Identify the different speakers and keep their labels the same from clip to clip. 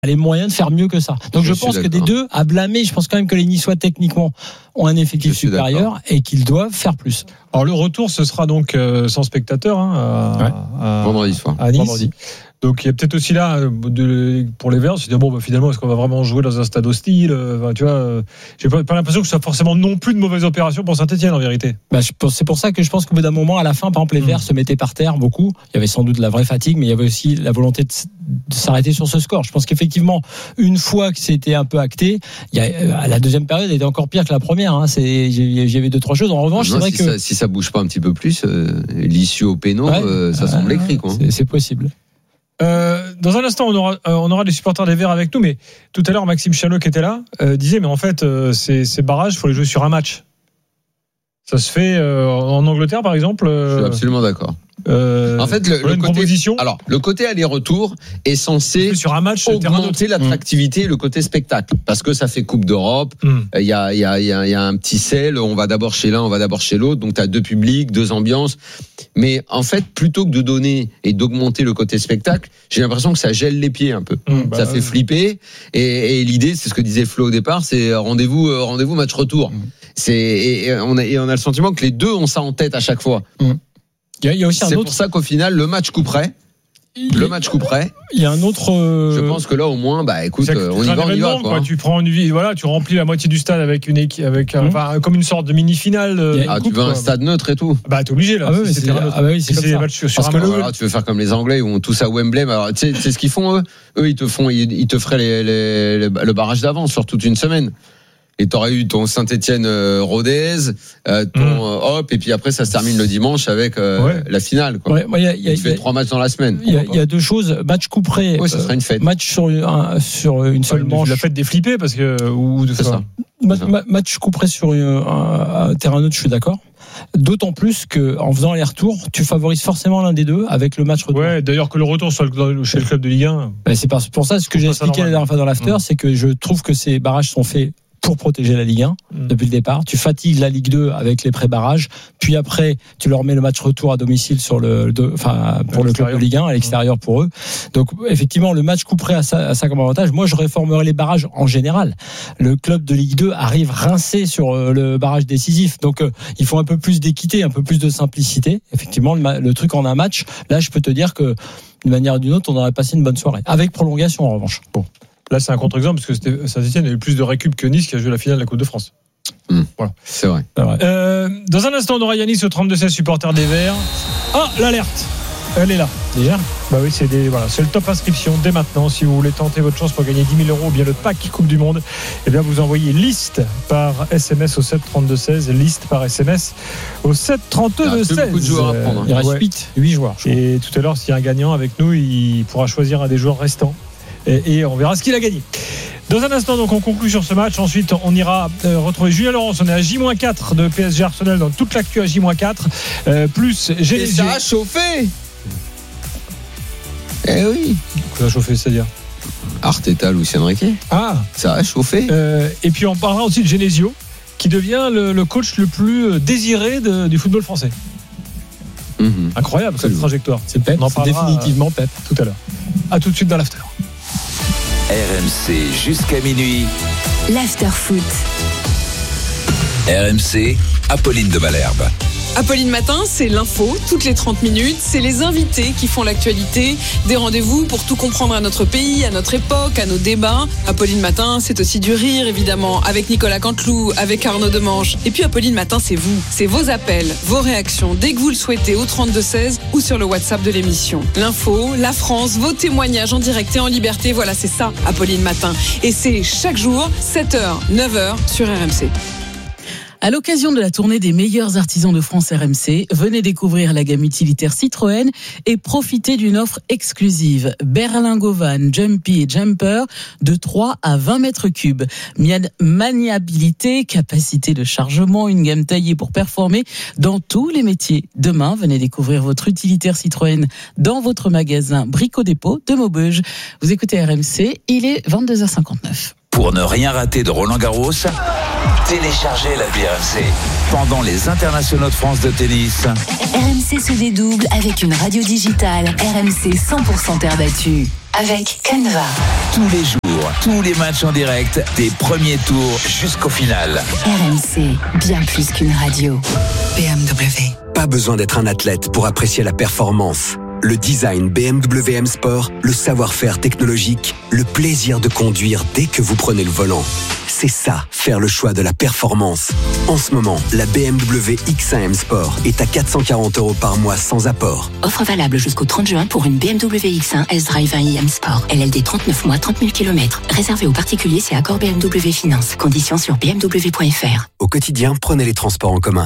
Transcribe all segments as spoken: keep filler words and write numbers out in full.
Speaker 1: les moyens de faire mieux que ça. Donc je, je pense que des deux, à blâmer, je pense quand même que les Niçois techniquement ont un effectif supérieur d'accord. et qu'ils doivent faire plus.
Speaker 2: Alors le retour, ce sera donc euh, sans spectateurs hein, à,
Speaker 3: ouais.
Speaker 2: à,
Speaker 3: vendredi soir.
Speaker 2: À Nice.
Speaker 3: Vendredi.
Speaker 2: Donc il y a peut-être aussi là de, pour les Verts, se dire bon bah, finalement est-ce qu'on va vraiment jouer dans un stade hostile enfin, tu vois, euh, j'ai pas, pas l'impression que ce soit forcément non plus de mauvaise opération pour Saint-Etienne en vérité.
Speaker 1: Bah, je, c'est pour ça que je pense qu'au bout d'un moment à la fin, par exemple les Verts mmh. se mettaient par terre beaucoup. Il y avait sans doute la vraie fatigue, mais il y avait aussi la volonté de, de s'arrêter sur ce score. Je pense qu'effectivement une fois que c'était un peu acté, il y a, la deuxième période était encore pire que la première. Hein. C'est, j'avais deux trois choses. En revanche,
Speaker 3: non,
Speaker 1: c'est vrai
Speaker 3: si
Speaker 1: que
Speaker 3: ça, si ça bouge pas un petit peu plus, euh, l'issue au péno, ouais, euh, ça euh, semble écrit quoi.
Speaker 1: C'est, c'est possible.
Speaker 2: Euh, dans un instant, on aura, euh, on aura des supporters des Verts avec nous, mais tout à l'heure, Maxime Chanot qui était là euh, disait, mais en fait, euh, ces, ces barrages, il faut les jouer sur un match. Ça se fait euh, en Angleterre, par exemple. Euh,
Speaker 3: Je suis absolument d'accord.
Speaker 2: Euh,
Speaker 3: en fait, le, le côté, alors le côté aller-retour est censé
Speaker 2: sur un match,
Speaker 3: augmenter l'attractivité, mmh. le côté spectacle, parce que ça fait Coupe d'Europe. Il mmh. y a, il y a, il y a, il y a un petit sel. On va d'abord chez l'un, on va d'abord chez l'autre. Donc, tu as deux publics, deux ambiances. Mais en fait, plutôt que de donner et d'augmenter le côté spectacle, j'ai l'impression que ça gèle les pieds un peu. Mmh, bah, ça fait flipper. Et, et l'idée, c'est ce que disait Flo au départ, c'est rendez-vous, rendez-vous match retour. Mmh. C'est et, et on a, et on a le sentiment que les deux ont ça en tête à chaque fois. Mmh.
Speaker 1: Il y a, il y a aussi un
Speaker 3: c'est
Speaker 1: autre...
Speaker 3: pour ça qu'au final, le match couperait. Le match couperait.
Speaker 1: Il y a un autre. Euh...
Speaker 3: Je pense que là, au moins, bah écoute, on y va, on y va. Quoi.
Speaker 2: Quoi. Tu prends une, voilà, tu remplis la moitié du stade avec une équipe, avec mmh. enfin, comme une sorte de mini-finale.
Speaker 3: Euh, ah, coupe, tu veux quoi. Un stade neutre et tout.
Speaker 2: Bah, t'es obligé là.
Speaker 1: Ah, ouais, si c'est, ah, oui, c'est, si c'est,
Speaker 2: c'est
Speaker 1: sur
Speaker 2: un
Speaker 3: match. Voilà, tu veux faire comme les Anglais, ils vont tous à Wembley. Alors, tu sais, c'est ce qu'ils font eux. Eux, ils te font, ils, ils te feraient les, les, les, le barrage d'avance sur toute une semaine. Et t'aurais eu ton Saint-Etienne euh, Rodez, euh, ton mmh. euh, hop, et puis après ça se termine le dimanche avec euh, ouais. la finale. Quoi.
Speaker 1: Ouais, ouais, y a, y a,
Speaker 3: tu fais trois matchs dans la semaine.
Speaker 1: Il y, y a deux choses. Match couperé.
Speaker 3: Oui, ça sera une fête.
Speaker 1: Match sur un, sur une seule
Speaker 2: enfin,
Speaker 1: manche.
Speaker 2: La fête des flippés parce que ou de
Speaker 3: c'est ça.
Speaker 1: Ma, ma, match couperé sur une, un, un terrain neutre, je suis d'accord. D'autant plus que en faisant les retours, tu favorises forcément l'un des deux avec le match retour.
Speaker 2: Ouais, d'ailleurs que le retour soit chez le club de Ligue un.
Speaker 1: Ben, c'est pour ça ce que j'ai expliqué la dernière fois dans l'after, mmh. c'est que je trouve que ces barrages sont faits pour protéger la Ligue un mmh. depuis le départ. Tu fatigues la Ligue deux avec les pré-barrages, puis après tu leur mets le match retour à domicile sur le, de, enfin pour le club de Ligue un à l'extérieur mmh. pour eux. Donc effectivement le match couperait à ça, à ça comme avantage. Moi je réformerais les barrages en général. Le club de Ligue deux arrive rincé sur le barrage décisif, donc euh, il faut un peu plus d'équité, un peu plus de simplicité. Effectivement le, le truc en un match, là je peux te dire que d'une manière ou d'une autre on aurait passé une bonne soirée avec prolongation en revanche. Bon.
Speaker 2: Là, c'est un contre-exemple parce que Saint-Etienne a eu plus de récup que Nice qui a joué la finale de la Coupe de France.
Speaker 3: Mmh. Voilà. C'est vrai. C'est vrai.
Speaker 2: Euh, dans un instant, on aura Yanis au trente-deux seize, supporter des Verts. Ah, l'alerte. Elle est là.
Speaker 1: Déjà ?
Speaker 2: Bah oui, c'est, des, voilà, c'est le top inscription dès maintenant. Si vous voulez tenter votre chance pour gagner dix mille euros ou bien le pack Coupe du Monde, eh bien vous envoyez liste par S M S au sept trente-deux seize, liste par S M S au sept trente-deux seize.
Speaker 3: Il y a beaucoup de joueurs à prendre.
Speaker 1: Il reste
Speaker 2: ouais.
Speaker 1: huit joueurs.
Speaker 2: Et tout à l'heure, s'il y a un gagnant avec nous, il pourra choisir un des joueurs restants. Et, et on verra ce qu'il a gagné. Dans un instant, donc, on conclut sur ce match. Ensuite, on ira euh, retrouver Julien Laurence. On est à J moins quatre de P S G Arsenal dans toute l'actu à J moins quatre. Euh, plus G.
Speaker 3: Et ça a chauffé. Eh oui.
Speaker 2: Ça a chauffé, c'est-à-dire
Speaker 3: Arteta, Luis Enrique.
Speaker 2: Ah.
Speaker 3: Ça a chauffé.
Speaker 2: Euh, et puis, on parlera aussi de Genesio, qui devient le, le coach le plus désiré de, du football français. Mmh. Incroyable, cette trajectoire.
Speaker 1: C'est Pep.
Speaker 2: On en
Speaker 1: c'est définitivement Pep.
Speaker 2: Tout à l'heure. À tout de suite dans l'after.
Speaker 4: R M C jusqu'à minuit.
Speaker 5: L'after foot.
Speaker 4: R M C, Apolline de Malherbe.
Speaker 6: Apolline Matin, c'est l'info, toutes les trente minutes. C'est les invités qui font l'actualité. Des rendez-vous pour tout comprendre à notre pays, à notre époque, à nos débats. Apolline Matin, c'est aussi du rire, évidemment, avec Nicolas Canteloup, avec Arnaud Demange. Et puis Apolline Matin, c'est vous. C'est vos appels, vos réactions, dès que vous le souhaitez, au trente-deux seize ou sur le WhatsApp de l'émission. L'info, la France, vos témoignages en direct et en liberté. Voilà, c'est ça, Apolline Matin. Et c'est chaque jour, sept heures, neuf heures, sur R M C.
Speaker 7: À l'occasion de la tournée des meilleurs artisans de France R M C, venez découvrir la gamme utilitaire Citroën et profitez d'une offre exclusive. Berlingovan, Jumpy et Jumper de trois à vingt mètres cubes. Maniabilité, capacité de chargement, une gamme taillée pour performer dans tous les métiers. Demain, venez découvrir votre utilitaire Citroën dans votre magasin Brico Dépôt de Maubeuge. Vous écoutez R M C, il est vingt-deux heures cinquante-neuf.
Speaker 4: Pour ne rien rater de Roland-Garros, téléchargez l'appli R M C. Pendant les internationaux de France de tennis,
Speaker 5: R M C se dédouble avec une radio digitale R M C cent pour cent terre battue. Avec Canva.
Speaker 4: Tous les jours, tous les matchs en direct, des premiers tours jusqu'au final.
Speaker 5: R M C, bien plus qu'une radio. B M W.
Speaker 8: Pas besoin d'être un athlète pour apprécier la performance. Le design B M W M Sport, le savoir-faire technologique, le plaisir de conduire dès que vous prenez le volant. C'est ça, faire le choix de la performance. En ce moment, la B M W X un M Sport est à quatre cent quarante euros par mois sans apport.
Speaker 5: Offre valable jusqu'au trente juin pour une B M W X un S-Drive un i M Sport. L L D trente-neuf mois, trente mille kilomètres. Réservé aux particuliers, c'est accord B M W Finance. Conditions sur b m w point f r.
Speaker 8: Au quotidien, prenez les transports en commun.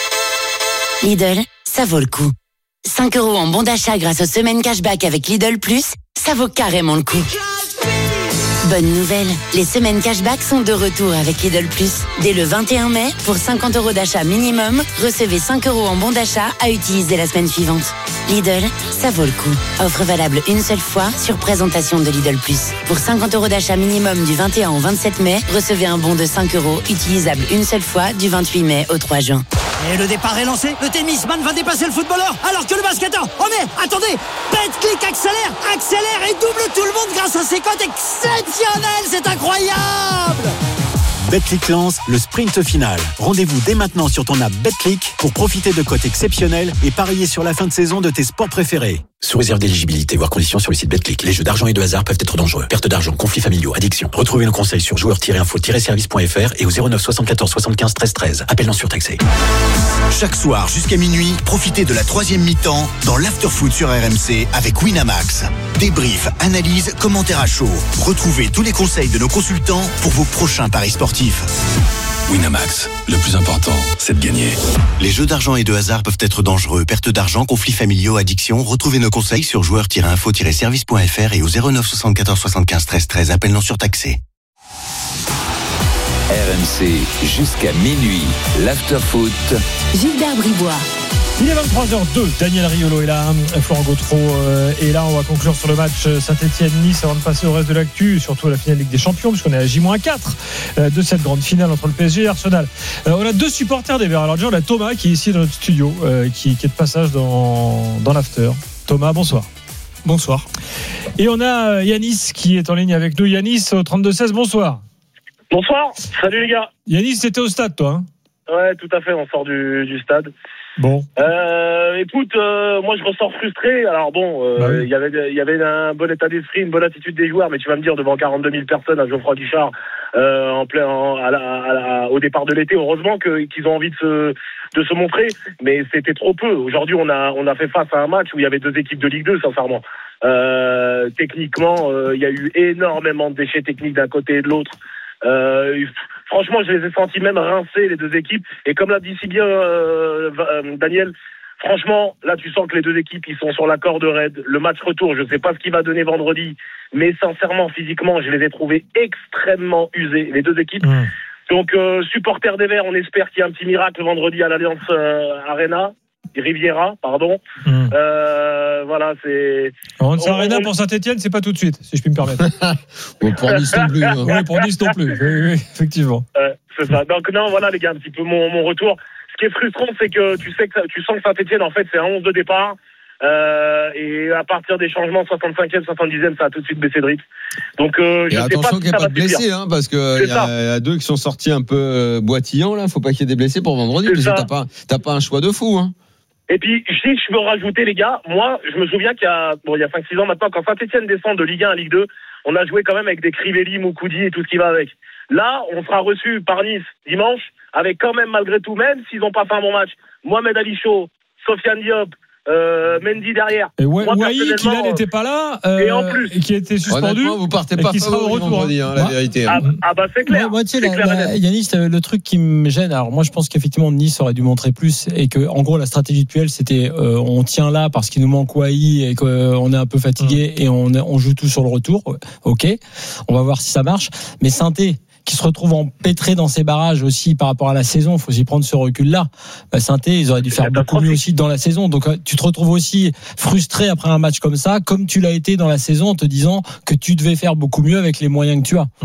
Speaker 9: Lidl, ça vaut le coup. cinq euros en bon d'achat grâce aux semaines cashback avec Lidl Plus, ça vaut carrément le coup. Bonne nouvelle, les semaines cashback sont de retour avec Lidl Plus. Dès le vingt et un mai, pour cinquante euros d'achat minimum, recevez cinq euros en bon d'achat à utiliser la semaine suivante. Lidl, ça vaut le coup. Offre valable une seule fois sur présentation de Lidl Plus. Pour cinquante euros d'achat minimum du vingt et un au vingt-sept mai, recevez un bon de cinq euros utilisable une seule fois du vingt-huit mai au trois juin.
Speaker 10: Et le départ est lancé, le tennisman va dépasser le footballeur, alors que le basketteur, oh mais, attendez, Betclic accélère, accélère et double tout le monde grâce à ses cotes exceptionnelles, c'est incroyable!
Speaker 11: Betclic lance le sprint final. Rendez-vous dès maintenant sur ton app Betclic pour profiter de cotes exceptionnelles et parier sur la fin de saison de tes sports préférés. Sous réserve d'éligibilité, voire conditions sur le site Betclic. Les jeux d'argent et de hasard peuvent être dangereux. Perte d'argent, conflits familiaux, addiction. Retrouvez nos conseils sur joueurs tiret info tiret service point f r et au zéro neuf soixante-quatorze soixante-quinze treize treize. Appel non surtaxé.
Speaker 12: Chaque soir jusqu'à minuit, profitez de la troisième mi-temps dans l'Afterfoot sur R M C avec Winamax. Débrief, analyse, commentaires à chaud. Retrouvez tous les conseils de nos consultants pour vos prochains paris sportifs.
Speaker 13: Winamax, le plus important, c'est de gagner.
Speaker 12: Les jeux d'argent et de hasard peuvent être dangereux. Perte d'argent, conflits familiaux, addiction. Retrouvez nos conseils sur joueurs tiret info tiret service point f r et au zéro neuf soixante-quatorze soixante-quinze treize treize. Appel non surtaxé.
Speaker 4: R M C jusqu'à minuit, l'Afterfoot.
Speaker 5: Gilbert Bribois.
Speaker 2: Il est vingt-trois heures deux, Daniel Riolo est là, Florent Gautreau est là. On va conclure sur le match Saint-Etienne-Nice avant de passer au reste de l'actu, surtout à la finale Ligue des Champions, puisqu'on est à J moins quatre de cette grande finale entre le P S G et Arsenal. On a deux supporters des Verts. Alors déjà, on a Thomas qui est ici dans notre studio, qui, qui est de passage dans, dans l'after. Thomas, bonsoir.
Speaker 14: Bonsoir.
Speaker 2: Et on a Yanis qui est en ligne avec nous. Yanis au trente-deux seize, bonsoir.
Speaker 15: Bonsoir, salut les gars.
Speaker 2: Yanis, t'étais au stade toi, hein?
Speaker 15: Ouais, tout à fait, on sort du, du stade.
Speaker 2: Bon.
Speaker 15: Euh, écoute, euh, moi je ressors frustré. Alors bon, il euh, bah oui. y avait il y avait un bon état d'esprit, une bonne attitude des joueurs, mais tu vas me dire devant quarante-deux mille personnes à Geoffroy Guichard euh, en plein en, à la, à la, au départ de l'été. Heureusement que, qu'ils ont envie de se de se montrer, mais c'était trop peu. Aujourd'hui, on a on a fait face à un match où il y avait deux équipes de Ligue deux, sincèrement. Euh, techniquement, il euh, y a eu énormément de déchets techniques d'un côté et de l'autre. Euh, franchement, je les ai sentis même rincer les deux équipes. Et comme l'a dit si bien euh, Daniel, franchement, là tu sens que les deux équipes ils sont sur la corde raide. Le match retour, je ne sais pas ce qu'il va donner vendredi, mais sincèrement, physiquement, je les ai trouvés extrêmement usés, les deux équipes. Mmh. Donc, euh, supporters des Verts, on espère qu'il y a un petit miracle vendredi à l'Alliance euh, Arena. Riviera, pardon. Mmh. Euh, voilà, c'est.
Speaker 2: Alliance Arena pour Saint-Etienne, c'est pas tout de suite, si je puis me permettre.
Speaker 3: Bon, pour Nice non plus. Hein.
Speaker 2: Oui, pour Nice non plus. Oui, oui, effectivement.
Speaker 15: Euh, c'est ça. Donc non, voilà les gars, un petit peu mon, mon retour. Ce qui est frustrant, c'est que tu sais que tu sens que Saint-Etienne, en fait, c'est un onze de départ. Euh, et à partir des changements soixante-cinquième, soixante-dixième, ça a tout de suite baissé de rythme. Donc euh, je
Speaker 3: et
Speaker 15: sais
Speaker 3: attention
Speaker 15: pas
Speaker 3: qu'il n'y ait pas de blessés, hein, parce que il y, y a deux qui sont sortis un peu boitillants là. Faut pas qu'il y ait des blessés pour vendredi, parce que t'as pas t'as pas un choix de fou, hein.
Speaker 15: Et puis, si je veux rajouter, les gars, moi, je me souviens qu'il y a, bon, il y a cinq six ans maintenant, quand Saint-Etienne descend de Ligue un à Ligue deux, on a joué quand même avec des Crivelli, Moukoudi et tout ce qui va avec. Là, on sera reçu par Nice dimanche, avec quand même, malgré tout, même s'ils n'ont pas fait un bon match, Mohamed Ali Chaud, Sofiane Diop, Euh, Mendy derrière.
Speaker 2: Et Wai, qui là n'était pas là, euh,
Speaker 15: et en plus,
Speaker 2: et qui a été suspendu.
Speaker 3: Vous partez pas
Speaker 2: et qui sera au retour.
Speaker 3: Vendredi, hein, la
Speaker 2: bah,
Speaker 3: vérité.
Speaker 15: Ah, ah bah c'est clair.
Speaker 1: Moi, moi tu sais,
Speaker 15: c'est clair
Speaker 1: la, la, Yanis, le truc qui me gêne. Alors moi, je pense qu'effectivement Nice aurait dû montrer plus et que, en gros, la stratégie de Puel, c'était euh, on tient là parce qu'il nous manque Wai et qu'on est un peu fatigué mmh. et on, on joue tout sur le retour. Ok, on va voir si ça marche. Mais Saint-Étienne, qui se retrouve empêtré dans ses barrages aussi par rapport à la saison, il faut aussi prendre ce recul-là. Bah, Saint-Étienne, ils auraient dû faire beaucoup mieux aussi dans la saison. Donc tu te retrouves aussi frustré après un match comme ça, comme tu l'as été dans la saison, en te disant que tu devais faire beaucoup mieux avec les moyens que tu as.
Speaker 2: Mmh.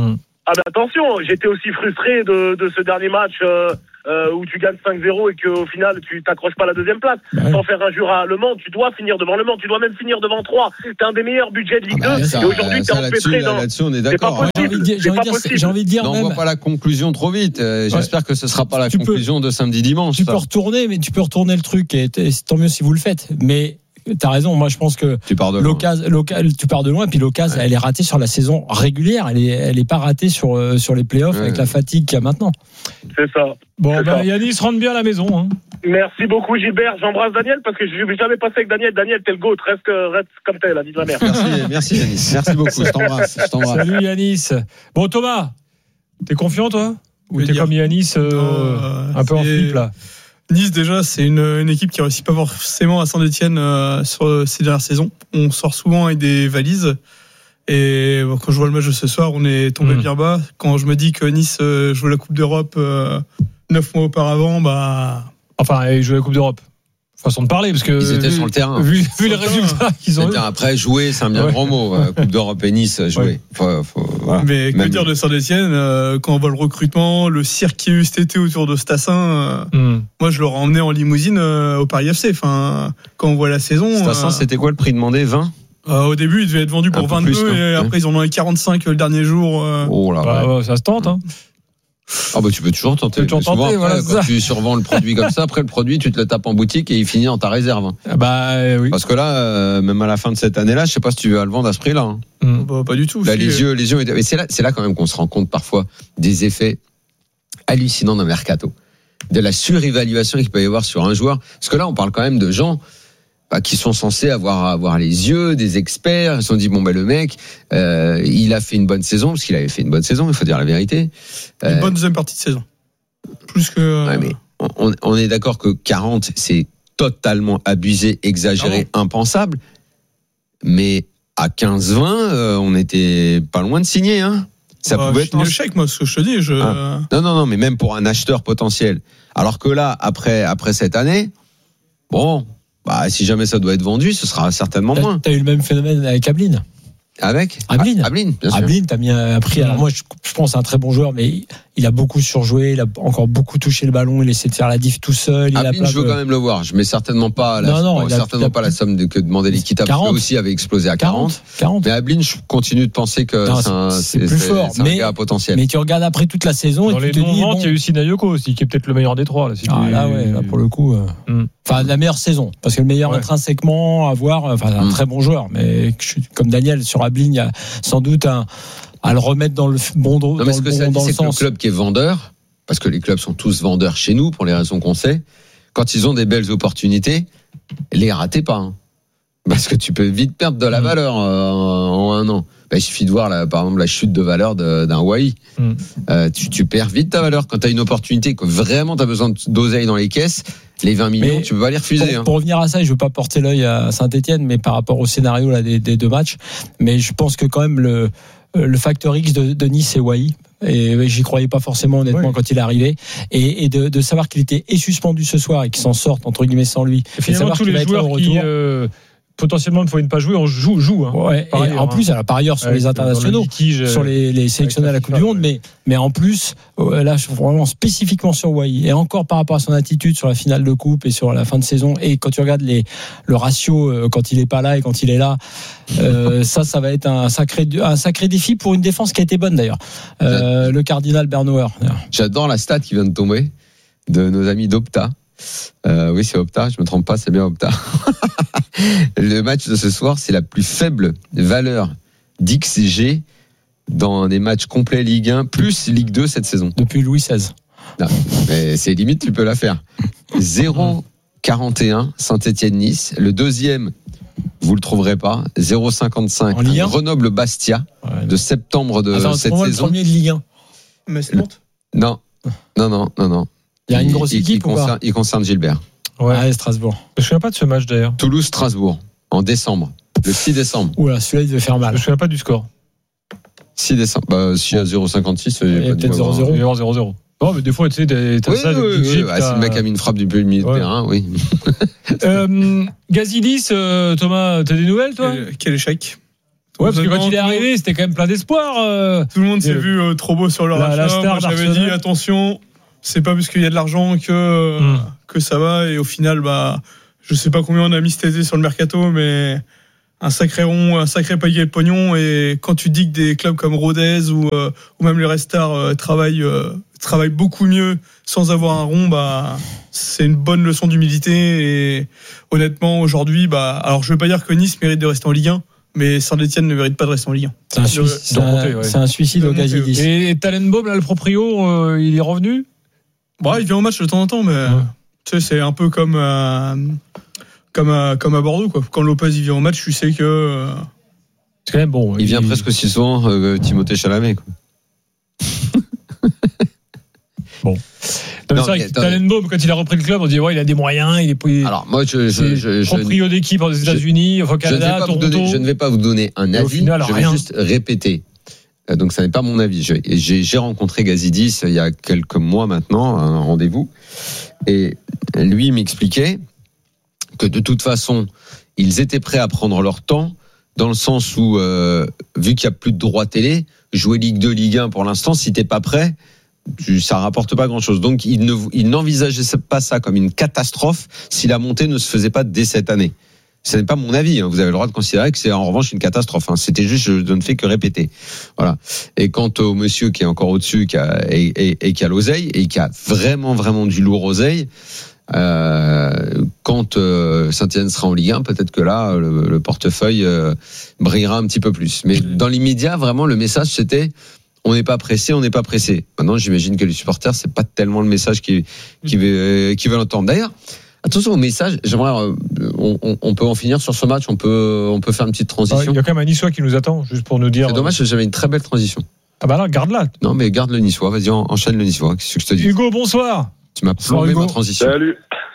Speaker 15: Ah ben attention, j'étais aussi frustré de, de ce dernier match euh, euh, où tu gagnes cinq zéro et qu'au final tu t'accroches pas à la deuxième place. Ouais. Sans faire injure à Le Mans, tu dois finir devant Le Mans, tu dois même finir devant trois. T'es un des meilleurs budgets de Ligue ah bah, deux ça, et aujourd'hui t'es empêtré dans...
Speaker 3: Là-dessus on est d'accord.
Speaker 15: C'est pas possible.
Speaker 1: J'ai envie de dire, j'ai envie de dire
Speaker 3: on
Speaker 1: même...
Speaker 3: voit pas la conclusion trop vite. Euh, ouais. J'espère que ce sera pas la
Speaker 1: tu
Speaker 3: conclusion
Speaker 1: peux,
Speaker 3: de samedi dimanche.
Speaker 1: Tu
Speaker 3: ça.
Speaker 1: peux retourner, mais tu peux retourner le truc et, et tant mieux si vous le faites. Mais t'as raison, moi je pense que
Speaker 3: tu pars de loin.
Speaker 1: L'occasion, l'occasion, tu pars de loin, et puis l'occasion, ouais. elle est ratée sur la saison régulière, elle est, elle est pas ratée sur euh, sur les playoffs ouais. avec la fatigue qu'il y a maintenant.
Speaker 15: C'est ça.
Speaker 2: Bon,
Speaker 15: c'est
Speaker 2: ben
Speaker 15: ça.
Speaker 2: Yanis rentre bien à la maison. Hein.
Speaker 15: Merci beaucoup Gilbert, j'embrasse Daniel parce que je ne vais jamais passer avec Daniel. Daniel, t'es le GOAT, reste, reste comme t'es, la vie de la mère.
Speaker 3: Merci, merci Yanis, merci beaucoup, je t'embrasse, je t'embrasse.
Speaker 2: Salut Yanis. Bon Thomas, t'es confiant toi? Ou t'es dire. Comme Yanis, euh, euh, un peu en flip là?
Speaker 14: Nice, déjà, c'est une, une équipe qui ne réussit pas forcément à Saint-Etienne euh, sur ces dernières saisons. On sort souvent avec des valises. Et bon, quand je vois le match de ce soir, on est tombé mmh. bien bas. Quand je me dis que Nice euh, joue la Coupe d'Europe euh, neuf mois auparavant, bah.
Speaker 2: Enfin, ils jouent la Coupe d'Europe. Façon de parler, parce que.
Speaker 3: Ils étaient
Speaker 2: vu,
Speaker 3: sur le terrain.
Speaker 2: Vu, vu les résultats qu'ils ont eu.
Speaker 3: Après, jouer, c'est un bien ouais. grand mot. Coupe d'Europe et Nice, jouer. Ouais. Faut, faut, voilà.
Speaker 14: Mais que Même... dire de Saint-Etienne, euh, quand on voit le recrutement, le cirque qu'il y a eu cet été autour de Stassin, euh, mm. moi je l'aurais emmené en limousine euh, au Paris F C. Enfin, quand on voit la saison.
Speaker 3: Stassin, euh, c'était quoi le prix demandé? vingt
Speaker 14: euh, Au début, il devait être vendu pour vingt-deux, plus, et après, ils en ont eu quarante-cinq le dernier jour. Euh...
Speaker 3: Oh là
Speaker 2: bah, ouais. Ça se tente, hein.
Speaker 3: Ah bah tu peux toujours tenter. Tu peux toujours tenter, après, voilà, quand tu survends le produit comme ça, après le produit tu te le tapes en boutique et il finit en ta réserve.
Speaker 2: Bah euh, oui.
Speaker 3: Parce que là, euh, même à la fin de cette année-là, je sais pas si tu veux le vendre à ce prix-là. Hein.
Speaker 14: Mmh. Bah, pas du tout.
Speaker 3: Là, les yeux, les yeux. Mais c'est là, c'est là quand même qu'on se rend compte parfois des effets hallucinants dans le mercato, de la surévaluation qu'il peut y avoir sur un joueur. Parce que là, on parle quand même de gens bah, qui sont censés avoir avoir les yeux des experts. Ils se sont dit bon ben bah, le mec, euh, il a fait une bonne saison parce qu'il avait fait une bonne saison. Il faut dire la vérité.
Speaker 14: Une euh, bonne deuxième partie de saison. Plus que.
Speaker 3: Ouais, mais on, on est d'accord que quarante, c'est totalement abusé, exagéré, ah bon. impensable. Mais à quinze vingt, euh, on était pas loin de signer. Hein.
Speaker 14: Ça bah, pouvait être un chèque, moi, ce que je te dis. Je...
Speaker 3: Ah. Non, non, non, mais même pour un acheteur potentiel. Alors que là, après, après cette année, bon. Bah, si jamais ça doit être vendu, ce sera certainement
Speaker 1: t'as,
Speaker 3: moins.
Speaker 1: T'as eu le même phénomène avec Ablin.
Speaker 3: Avec
Speaker 1: Ablin.
Speaker 3: Ablin, bien sûr.
Speaker 1: Ablin, t'as mis un prix. Alors moi, je, je pense c'est un très bon joueur, mais il a beaucoup surjoué, il a encore beaucoup touché le ballon, il essaie de faire la diff tout seul.
Speaker 3: Ablin, je veux de... quand même le voir. Je mets certainement pas la, non, non, il a, certainement il a, pas la somme de, que demandait l'équitable. Parce que aussi avait explosé à quarante.
Speaker 1: quarante.
Speaker 3: Mais Ablin, je continue de penser que non, c'est, un,
Speaker 1: c'est, c'est plus c'est, fort.
Speaker 3: C'est un
Speaker 1: mais,
Speaker 3: gars potentiel.
Speaker 1: Mais tu regardes après toute la saison
Speaker 2: dans
Speaker 1: et
Speaker 2: les
Speaker 1: tu te dis
Speaker 2: bon, il y a eu Sinayoko aussi, qui est peut-être le meilleur des trois. Là, si
Speaker 1: ah, là, ouais, là, pour le coup. Euh... Mm. Enfin, la meilleure saison. Parce que le meilleur ouais. intrinsèquement à voir, enfin, un mm. très bon joueur. Mais comme Daniel, sur Ablin, il y a sans doute un, à le remettre dans le bon, dans
Speaker 3: non, mais ce
Speaker 1: le
Speaker 3: que
Speaker 1: bon
Speaker 3: ça dit,
Speaker 1: dans
Speaker 3: c'est
Speaker 1: le
Speaker 3: que
Speaker 1: sens.
Speaker 3: le club qui est vendeur, parce que les clubs sont tous vendeurs chez nous, pour les raisons qu'on sait, quand ils ont des belles opportunités, les ratez pas. Hein. Parce que tu peux vite perdre de la valeur euh, en un an. Bah, il suffit de voir, là, par exemple, la chute de valeur de, d'un Wai. Mm. Euh, tu, tu perds vite ta valeur. Quand tu as une opportunité, que vraiment tu as besoin d'oseille dans les caisses, les vingt millions, mais tu peux pas les refuser.
Speaker 1: Pour,
Speaker 3: hein.
Speaker 1: pour revenir à ça, je veux pas porter l'œil à Saint-Etienne, mais par rapport au scénario là, des, des deux matchs, mais je pense que quand même le, le facteur X de, de Nice, c'est Wai. Et j'y croyais pas forcément honnêtement oui. quand il est arrivé et, et de, de savoir qu'il était et suspendu ce soir et qu'il s'en sorte entre guillemets sans lui.
Speaker 2: Et finalement, et tous les joueurs qui euh, potentiellement ne pouvaient pas jouer, on joue, joue. Hein,
Speaker 1: ouais, et ailleurs, en plus, alors, par ailleurs sur ouais, les internationaux, le litige, sur les, les sélectionnés à la Coupe du Monde, mais mais en plus là, vraiment spécifiquement sur Wai et encore par rapport à son attitude sur la finale de coupe et sur la fin de saison et quand tu regardes les le ratio quand il est pas là et quand il est là, euh, ça, ça va être un sacré un sacré défi pour une défense qui a été bonne d'ailleurs. Euh, le cardinal Bernauer.
Speaker 3: J'adore la stat qui vient de tomber de nos amis d'Opta. Euh, oui, c'est Opta, je me trompe pas, c'est bien Opta. Le match de ce soir, c'est la plus faible valeur d'X G dans des matchs complets Ligue un plus Ligue deux cette saison.
Speaker 1: Depuis Louis seize.
Speaker 3: Non, mais c'est limite, tu peux la faire. zéro virgule quarante et un Saint-Etienne-Nice. Le deuxième, vous le trouverez pas. zéro virgule cinquante-cinq Grenoble-Bastia ouais, de septembre de
Speaker 1: Attends,
Speaker 3: cette
Speaker 1: saison.
Speaker 3: Le
Speaker 1: premier de Ligue un.
Speaker 14: Le...
Speaker 3: Non, non, non, non, non.
Speaker 1: Il y a une grosse
Speaker 3: il,
Speaker 1: équipe
Speaker 3: il,
Speaker 1: ou
Speaker 3: concerne,
Speaker 1: pas
Speaker 3: il concerne Gilbert.
Speaker 1: Ouais, ah, Strasbourg.
Speaker 2: Je me souviens pas de ce match d'ailleurs.
Speaker 3: Toulouse-Strasbourg en décembre, le six décembre.
Speaker 1: Oula, celui-là il devait faire mal.
Speaker 2: Je me souviens pas du score.
Speaker 3: six décembre. Bah, si à zéro virgule cinquante-six,
Speaker 1: il y a peut-être zéro zéro.
Speaker 2: zéro zéro zéro. Non, mais des fois, tu sais, t'as
Speaker 3: oui,
Speaker 2: ça.
Speaker 3: Oui, oui, oui. Ah, si le mec a mis une frappe depuis le milieu de ouais. terrain, oui.
Speaker 2: euh, Gazidis, euh, Thomas, t'as des nouvelles, toi?
Speaker 14: Quel, quel échec.
Speaker 2: Ouais, parce que quand il est arrivé, c'était quand même plein d'espoir. Euh,
Speaker 14: tout le monde s'est vu euh, trop beau sur le rachat. La star Moi, j'avais dit attention, c'est pas parce qu'il y a de l'argent que mm. que ça va. Et au final, bah, je sais pas combien on a mis cet été sur le mercato, mais un sacré rond, un sacré paquet de pognon. Et quand tu dis que des clubs comme Rodez ou euh, ou même les Red Stars euh, travaillent euh, travaillent beaucoup mieux sans avoir un rond, bah c'est une bonne leçon d'humilité. Et honnêtement, aujourd'hui, bah alors je veux pas dire que Nice mérite de rester en Ligue un. Mais Saint-Etienne ne mérite pas de rester en Ligue un.
Speaker 1: C'est un, suicide, c'est un, monter, ouais. c'est un suicide au Gazidis.
Speaker 2: Et Talenbaum, là, le proprio, euh, il est revenu
Speaker 14: bah, il vient au match de temps en temps, mais ouais. tu sais, c'est un peu comme, euh, comme, à, comme à Bordeaux. Quoi. Quand Lopez il vient au match, tu sais que. Euh...
Speaker 2: C'est quand même bon.
Speaker 3: Il, il vient presque aussi souvent, euh, Timothée Chalamet. Quoi.
Speaker 2: Bon. Non, c'est vrai que Talenbaum, quand il a repris le club, on dit ouais, il a des moyens, il est.
Speaker 3: Alors moi, je, je, je,
Speaker 2: proprio d'équipe aux États-Unis, au Canada, Toronto.
Speaker 3: Donner, je ne vais pas vous donner un avis, final, je vais rien. juste répéter. Donc ça n'est pas mon avis. Je, j'ai, j'ai rencontré Gazidis il y a quelques mois maintenant, à un rendez-vous, et lui il m'expliquait que de toute façon, ils étaient prêts à prendre leur temps, dans le sens où, euh, vu qu'il n'y a plus de droits télé, jouer Ligue deux, Ligue un pour l'instant, si t'es pas prêt. Ça rapporte pas grand-chose. Donc, il, ne, il n'envisageait pas ça comme une catastrophe si la montée ne se faisait pas dès cette année. Ce n'est pas mon avis. Hein. Vous avez le droit de considérer que c'est en revanche une catastrophe. Hein. C'était juste, je ne fais que répéter. Voilà. Et quant au monsieur qui est encore au-dessus, qui a, et, et, et qui a l'oseille, et qui a vraiment, vraiment du lourd oseille, euh, quand euh, Saint-Etienne sera en Ligue un, peut-être que là, le, le portefeuille euh, brillera un petit peu plus. Mais dans l'immédiat, vraiment, le message, c'était... On n'est pas pressé, on n'est pas pressé. Maintenant, j'imagine que les supporters, c'est pas tellement le message qui qui veut qui veulent entendre. D'ailleurs, attention au message. J'aimerais, on, on, on peut en finir sur ce match. On peut, on peut faire une petite transition.
Speaker 2: Il y a quand même un Niçois qui nous attend, juste pour nous dire.
Speaker 3: C'est dommage, j'avais une très belle transition.
Speaker 2: Ah bah là, garde-la.
Speaker 3: Non, mais garde le Niçois. Vas-y, enchaîne le Niçois. Qu'est-ce que je te dis?
Speaker 2: Hugo, bonsoir.
Speaker 3: Tu m'as plombé ma transition.
Speaker 15: Salut.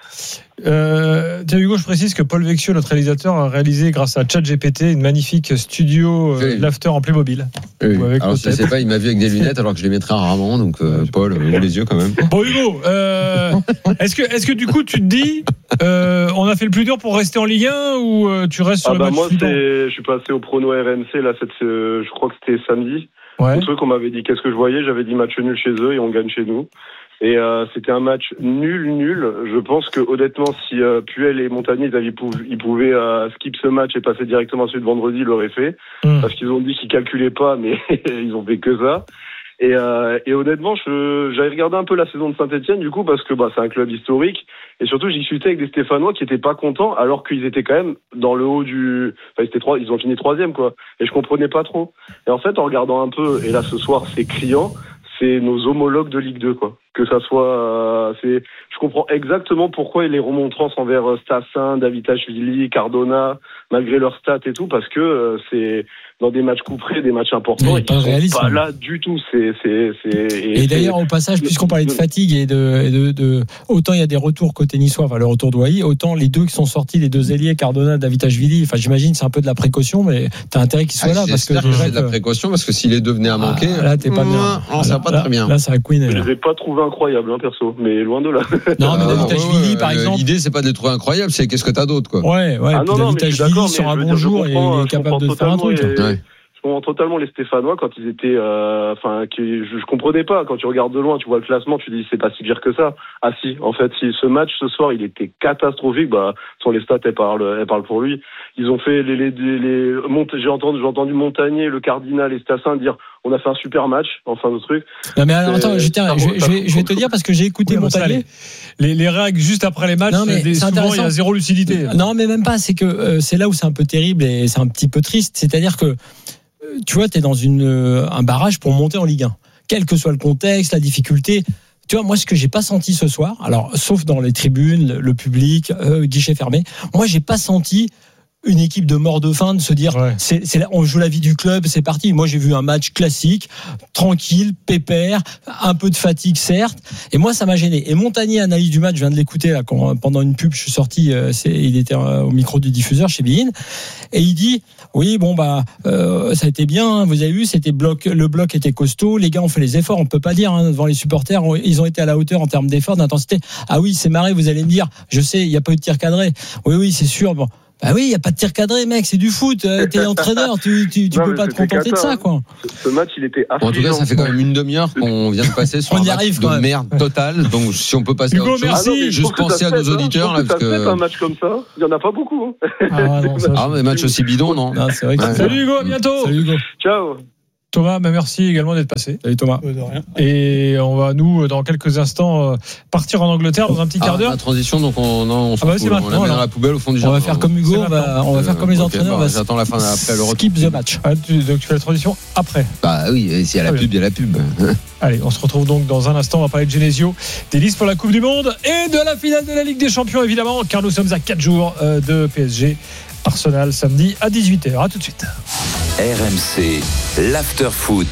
Speaker 2: Euh, tiens Hugo, je précise que Paul Vecchio, notre réalisateur, a réalisé grâce à ChatGPT une magnifique studio euh, l'after en Playmobil.
Speaker 3: Oui. Avec alors je sais pas, il m'a vu avec des lunettes alors que je les mettrais rarement, donc euh, Paul, ouvre les yeux quand même.
Speaker 2: Bon Hugo, euh, est-ce que est-ce que du coup tu te dis, euh, on a fait le plus dur pour rester en Ligue un ou euh, tu restes sur
Speaker 15: ah
Speaker 2: le
Speaker 15: bah
Speaker 2: match
Speaker 15: moi
Speaker 2: suivant?
Speaker 15: Je suis passé au prono R M C là, cette, euh, je crois que c'était samedi.
Speaker 2: Ouais.
Speaker 15: Le truc on m'avait dit qu'est-ce que je voyais, j'avais dit match nul chez eux et on gagne chez nous. Et euh, c'était un match nul, nul. Je pense que honnêtement, si euh, Puel et Montagnier ils, avaient, ils pouvaient euh, skip ce match et passer directement à celui de vendredi, ils l'auraient fait. Mmh. Parce qu'ils ont dit qu'ils calculaient pas, mais ils ont fait que ça. Et, euh, et honnêtement, je, j'avais regardé un peu la saison de Saint-Etienne du coup parce que bah c'est un club historique et surtout j'ai discuté avec des Stéphanois qui étaient pas contents alors qu'ils étaient quand même dans le haut du. Enfin ils étaient trois, ils ont fini troisième quoi. Et je comprenais pas trop. Et en fait en regardant un peu, et là ce soir c'est criant. C'est nos homologues de Ligue deux, quoi. Que ça soit, euh, c'est, je comprends exactement pourquoi il les remontrances envers Stassin, Davitashvili, Cardona, malgré leurs stats et tout, parce que euh, c'est dans des matchs couperés, des matchs importants, ils sont réalisme. Pas là du tout. C'est, c'est, c'est.
Speaker 1: Et, et d'ailleurs, au passage, puisqu'on parlait de fatigue et de, et de, de, autant il y a des retours côté niçois, enfin le retour de Wai, autant les deux qui sont sortis, les deux ailiers, Cardona, Davitashvili. Enfin, j'imagine c'est un peu de la précaution, mais t'as intérêt qu'ils soient ah, là parce que
Speaker 3: que c'est de la précaution parce que si les deux venaient à manquer,
Speaker 1: ah, là t'es pas bien.
Speaker 3: Non, ça va pas
Speaker 1: là,
Speaker 3: très bien.
Speaker 1: Là, ça a couiné.
Speaker 15: Je les ai pas trouvés incroyables, hein, perso, mais loin de là.
Speaker 1: Non, mais
Speaker 3: ah,
Speaker 1: Davitashvili,
Speaker 3: ouais,
Speaker 1: par
Speaker 3: euh,
Speaker 1: exemple.
Speaker 3: L'idée, c'est pas de les trouver incroyables, c'est qu'est-ce que t'as d'autre, quoi.
Speaker 1: Ouais, ouais.
Speaker 15: Ah, non, non,
Speaker 1: Davitashvili sur un bon jour, il est capable de faire un truc.
Speaker 15: Je comprends totalement les Stéphanois quand ils étaient, enfin, euh, je, je comprenais pas. Quand tu regardes de loin, tu vois le classement, tu dis c'est pas si pire que ça. Ah si, en fait, si ce match ce soir il était catastrophique, bah, sur les stats elles parlent, elles parlent pour lui. Ils ont fait les, les, les, les Mont- j'ai entendu, j'ai entendu Montagnier, le Cardinal et Stassin dire on a fait un super match, enfin de truc.
Speaker 1: Non mais alors, attends, je, tiens, je, je, vais, je vais te dire parce que j'ai écouté oui, Montagnier.
Speaker 2: Les, les règles juste après les matchs,
Speaker 1: non, mais
Speaker 2: des, souvent il y a zéro lucidité.
Speaker 1: Non mais même pas, c'est que euh, c'est là où c'est un peu terrible et c'est un petit peu triste, c'est-à-dire que tu vois, tu es dans une, un barrage pour monter en Ligue un. Quel que soit le contexte, la difficulté. Tu vois, moi, ce que j'ai pas senti ce soir, alors, sauf dans les tribunes, le, le public, euh, guichet fermé, moi, j'ai pas senti une équipe de mort de faim de se dire ouais. c'est, c'est là, on joue la vie du club, c'est parti. Moi j'ai vu un match classique, tranquille, pépère, un peu de fatigue certes, et moi ça m'a gêné. Et Montagnier, analyse du match, je viens de l'écouter là quand, pendant une pub, je suis sorti, euh, c'est, il était euh, au micro du diffuseur chez Bein, et il dit oui bon bah euh, ça a été bien, vous avez vu, c'était bloc, le bloc était costaud, les gars ont fait les efforts, on peut pas dire hein, devant les supporters, ils ont été à la hauteur en termes d'efforts, d'intensité. Ah oui c'est marré, vous allez me dire, je sais, il y a pas eu de tir cadré. Oui oui c'est sûr. Bon. Bah oui, il n'y a pas de tir cadré, mec, c'est du foot. T'es entraîneur, tu, tu, tu
Speaker 16: Non,
Speaker 1: peux
Speaker 16: mais
Speaker 1: pas te
Speaker 16: c'était
Speaker 1: contenter
Speaker 16: cata,
Speaker 1: de ça,
Speaker 16: hein.
Speaker 1: quoi.
Speaker 16: Ce match, il était affligeant.
Speaker 3: Bon, en tout cas, ça fait quand même une demi-heure qu'on vient de passer sur
Speaker 1: On
Speaker 3: un
Speaker 1: y
Speaker 3: match
Speaker 1: arrive,
Speaker 3: de
Speaker 1: quand même.
Speaker 3: merde totale. Donc, si on peut passer
Speaker 2: Hugo,
Speaker 3: à autre chose,
Speaker 2: merci.
Speaker 16: Ah non, mais je
Speaker 3: juste
Speaker 16: trouve que
Speaker 3: penser
Speaker 16: ça
Speaker 3: à nos
Speaker 16: pète, hein.
Speaker 3: auditeurs,
Speaker 16: Je
Speaker 3: là,
Speaker 16: trouve
Speaker 3: parce
Speaker 16: que ça pète
Speaker 3: que.
Speaker 16: un match comme ça, il y en a pas beaucoup. Hein.
Speaker 2: Ah, non, ça,
Speaker 3: Ah, mais match aussi bidon, non?
Speaker 1: Non, c'est vrai que
Speaker 3: Ouais.
Speaker 1: c'est-
Speaker 2: Salut Hugo, à bientôt.
Speaker 1: Salut Hugo.
Speaker 16: Ciao.
Speaker 2: Thomas, bah merci également d'être passé.
Speaker 1: Salut Thomas.
Speaker 14: De rien.
Speaker 2: Et on va, nous, dans quelques instants, euh, partir en Angleterre dans un petit quart
Speaker 3: Ah,
Speaker 2: d'heure.
Speaker 3: la transition, donc on, non, on s'en
Speaker 2: Ah bah,
Speaker 3: fout,
Speaker 2: c'est
Speaker 3: on la
Speaker 2: maintenant,
Speaker 3: met dans
Speaker 2: alors.
Speaker 3: la poubelle au fond du
Speaker 1: On
Speaker 3: jardin.
Speaker 1: va faire comme Hugo,
Speaker 2: C'est
Speaker 1: on va, on va faire comme les
Speaker 3: Ok,
Speaker 1: entraîneurs.
Speaker 3: bah,
Speaker 1: on va
Speaker 3: j'attends la fin après le retour.
Speaker 1: skip the match.
Speaker 2: Ah, tu- donc tu fais la transition après.
Speaker 3: Bah oui, et s'il y a la
Speaker 2: Très
Speaker 3: pub, il y a la pub.
Speaker 2: Allez, on se retrouve donc dans un instant. On va parler de Genesio, des listes pour la Coupe du Monde et de la finale de la Ligue des Champions, évidemment, car nous sommes à quatre jours euh, de P S G. Arsenal, samedi à dix-huit heures. À tout de suite.
Speaker 4: R M C, l'after-foot.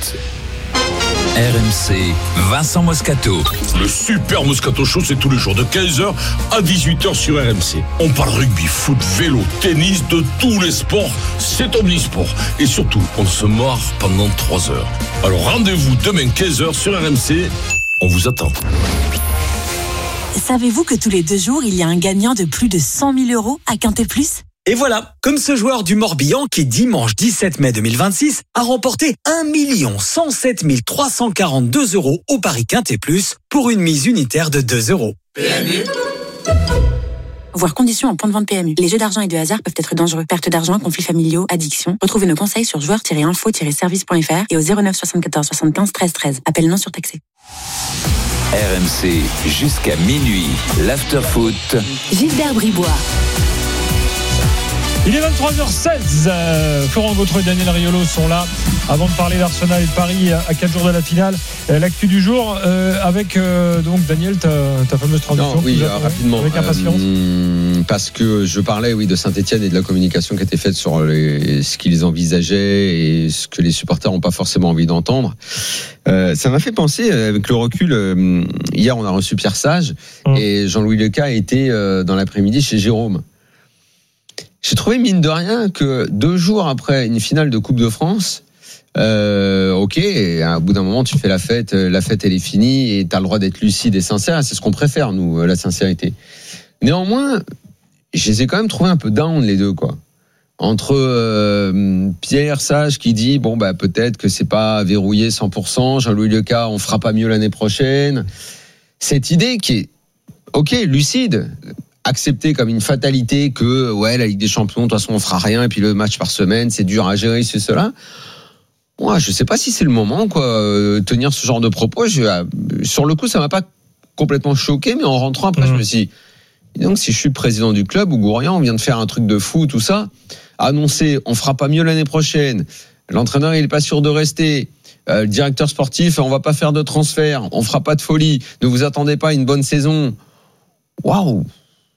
Speaker 4: R M C, Vincent Moscato.
Speaker 13: Le super Moscato Show, c'est tous les jours de quinze heures à dix-huit heures sur R M C. On parle rugby, foot, vélo, tennis, de tous les sports. C'est omnisport. Et surtout, on se marre pendant trois heures. Alors rendez-vous demain quinze heures sur R M C. On vous attend.
Speaker 17: Savez-vous que tous les deux jours, il y a un gagnant de plus de cent mille euros à Quintet Plus ?
Speaker 18: Et voilà, comme ce joueur du Morbihan qui, dimanche dix-sept mai deux mille vingt-six, a remporté un million cent sept mille trois cent quarante-deux euros au Paris Quintet Plus pour une mise unitaire de deux euros.
Speaker 17: P M U. Voir conditions en point de vente P M U. Les jeux d'argent et de hasard peuvent être dangereux. Perte d'argent, conflits familiaux, addiction. Retrouvez nos conseils sur joueurs tiret info tiret service point f r et au zéro neuf soixante-quatorze soixante-quinze treize treize. Appel non surtaxé.
Speaker 4: R M C, jusqu'à minuit, l'after-foot.
Speaker 17: Gilbert Bribois.
Speaker 2: Il est vingt-trois heures seize. Euh, Florent Gautreau et Daniel Riolo sont là avant de parler d'Arsenal et de Paris à quatre jours de la finale. Euh, L'actu du jour euh, avec euh, donc Daniel, ta, ta fameuse transition.
Speaker 3: Non, oui,
Speaker 2: que
Speaker 3: euh, rapidement.
Speaker 2: Avec impatience.
Speaker 3: Euh, parce que je parlais, oui, de Saint-Etienne et de la communication qui était faite sur les, ce qu'ils envisageaient et ce que les supporters n'ont pas forcément envie d'entendre. Euh, ça m'a fait penser, avec le recul, euh, hier on a reçu Pierre Sage mmh. et Jean-Louis Leca était euh, dans l'après-midi chez Jérôme. J'ai trouvé, mine de rien, que deux jours après une finale de Coupe de France, euh, ok, et à bout d'un moment, tu fais la fête, la fête, elle est finie, et t'as le droit d'être lucide et sincère, c'est ce qu'on préfère, nous, la sincérité. Néanmoins, je les ai quand même trouvés un peu down, les deux, quoi. Entre euh, Pierre Sage qui dit, bon, bah, peut-être que c'est pas verrouillé cent pour cent, Jean-Louis Leca, on fera pas mieux l'année prochaine. Cette idée qui est, ok, lucide, accepter comme une fatalité que ouais la Ligue des Champions de toute façon on fera rien et puis le match par semaine c'est dur à gérer c'est cela. Moi je sais pas si c'est le moment quoi euh, tenir ce genre de propos. Je, euh, sur le coup ça m'a pas complètement choqué mais en rentrant après mmh. je me suis dit, donc si je suis président du club ou Gourian on vient de faire un truc de fou tout ça annoncer on fera pas mieux l'année prochaine l'entraîneur il est pas sûr de rester euh, le directeur sportif on va pas faire de transfert on fera pas de folie ne vous attendez pas à une bonne saison. Waouh.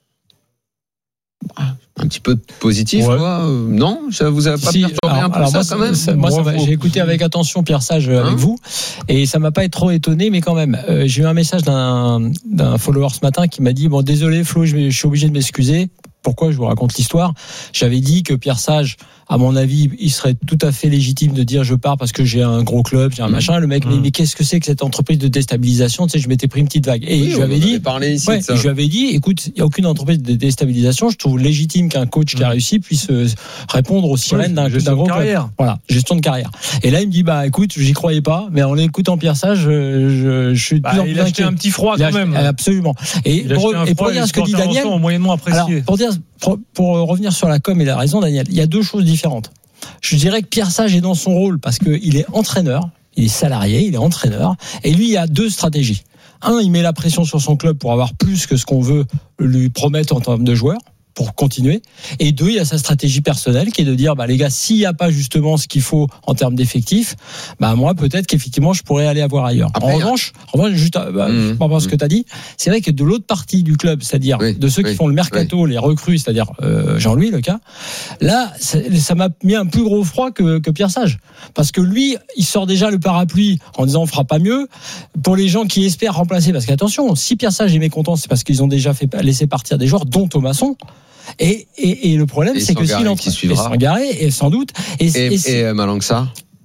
Speaker 3: Un petit peu positif, ouais. quoi. Euh, non, ça vous a pas si, perturbé alors, un peu alors ça, moi, ça, quand même
Speaker 1: ça, Moi, ça va, j'ai écouté avec attention Pierre Sage hein avec vous, et ça m'a pas trop étonné, mais quand même, euh, j'ai eu un message d'un, d'un follower ce matin qui m'a dit bon, désolé Flo, je, je suis obligé de m'excuser. Pourquoi je vous raconte l'histoire? J'avais dit que Pierre Sage, à mon avis, il serait tout à fait légitime de dire je pars parce que j'ai un gros club, j'ai un mmh. machin. Le mec mmh. me dit mais qu'est-ce que c'est que cette entreprise de déstabilisation? Tu sais, je m'étais pris une petite vague. Et oui, je lui avais dit,
Speaker 3: ici
Speaker 1: ouais, je lui avais dit, écoute, il n'y a aucune entreprise de déstabilisation. Je trouve légitime qu'un coach mmh. qui a réussi puisse euh, répondre aux sirènes d'un, d'un gros
Speaker 2: carrière.
Speaker 1: club. Voilà, gestion de carrière. Et là, il me dit bah écoute, j'y croyais pas, mais en écoutant Pierre Sage, je, je, je suis de
Speaker 2: bah,
Speaker 1: plus en plus
Speaker 2: il a acheté un petit froid quand même.
Speaker 1: Absolument. Et
Speaker 2: il
Speaker 1: pour, et pour dire ce que dit Daniel,
Speaker 2: moyennement apprécié.
Speaker 1: Alors, pour dire pour, pour revenir sur la com, il a raison Daniel. Il y a deux choses différentes. Je dirais que Pierre Sage est dans son rôle parce qu'il est entraîneur, il est salarié, il est entraîneur, et lui il a deux stratégies. Un, il met la pression sur son club pour avoir plus que ce qu'on veut lui promettre en termes de joueurs, pour continuer. Et deux, il y a sa stratégie personnelle qui est de dire, bah les gars, s'il n'y a pas justement ce qu'il faut en termes d'effectifs, bah moi peut-être qu'effectivement je pourrais aller avoir ailleurs. Après, en revanche, en revanche, juste bah, mmh, par rapport à ce que tu as dit, c'est vrai que de l'autre partie du club, c'est-à-dire oui, de ceux oui, qui font le mercato, oui. les recrues, c'est-à-dire euh, Jean-Louis le cas, là ça, ça m'a mis un plus gros froid que, que Pierre Sage, parce que lui, il sort déjà le parapluie en disant on fera pas mieux pour les gens qui espèrent remplacer. Parce qu'attention, si Pierre Sage est mécontent, c'est parce qu'ils ont déjà fait laisser partir des joueurs, dont Thomasson. Et, et, et le problème, et c'est que s'il entre et Sangaré, et sans doute, et,
Speaker 3: et, et, et Malangsa.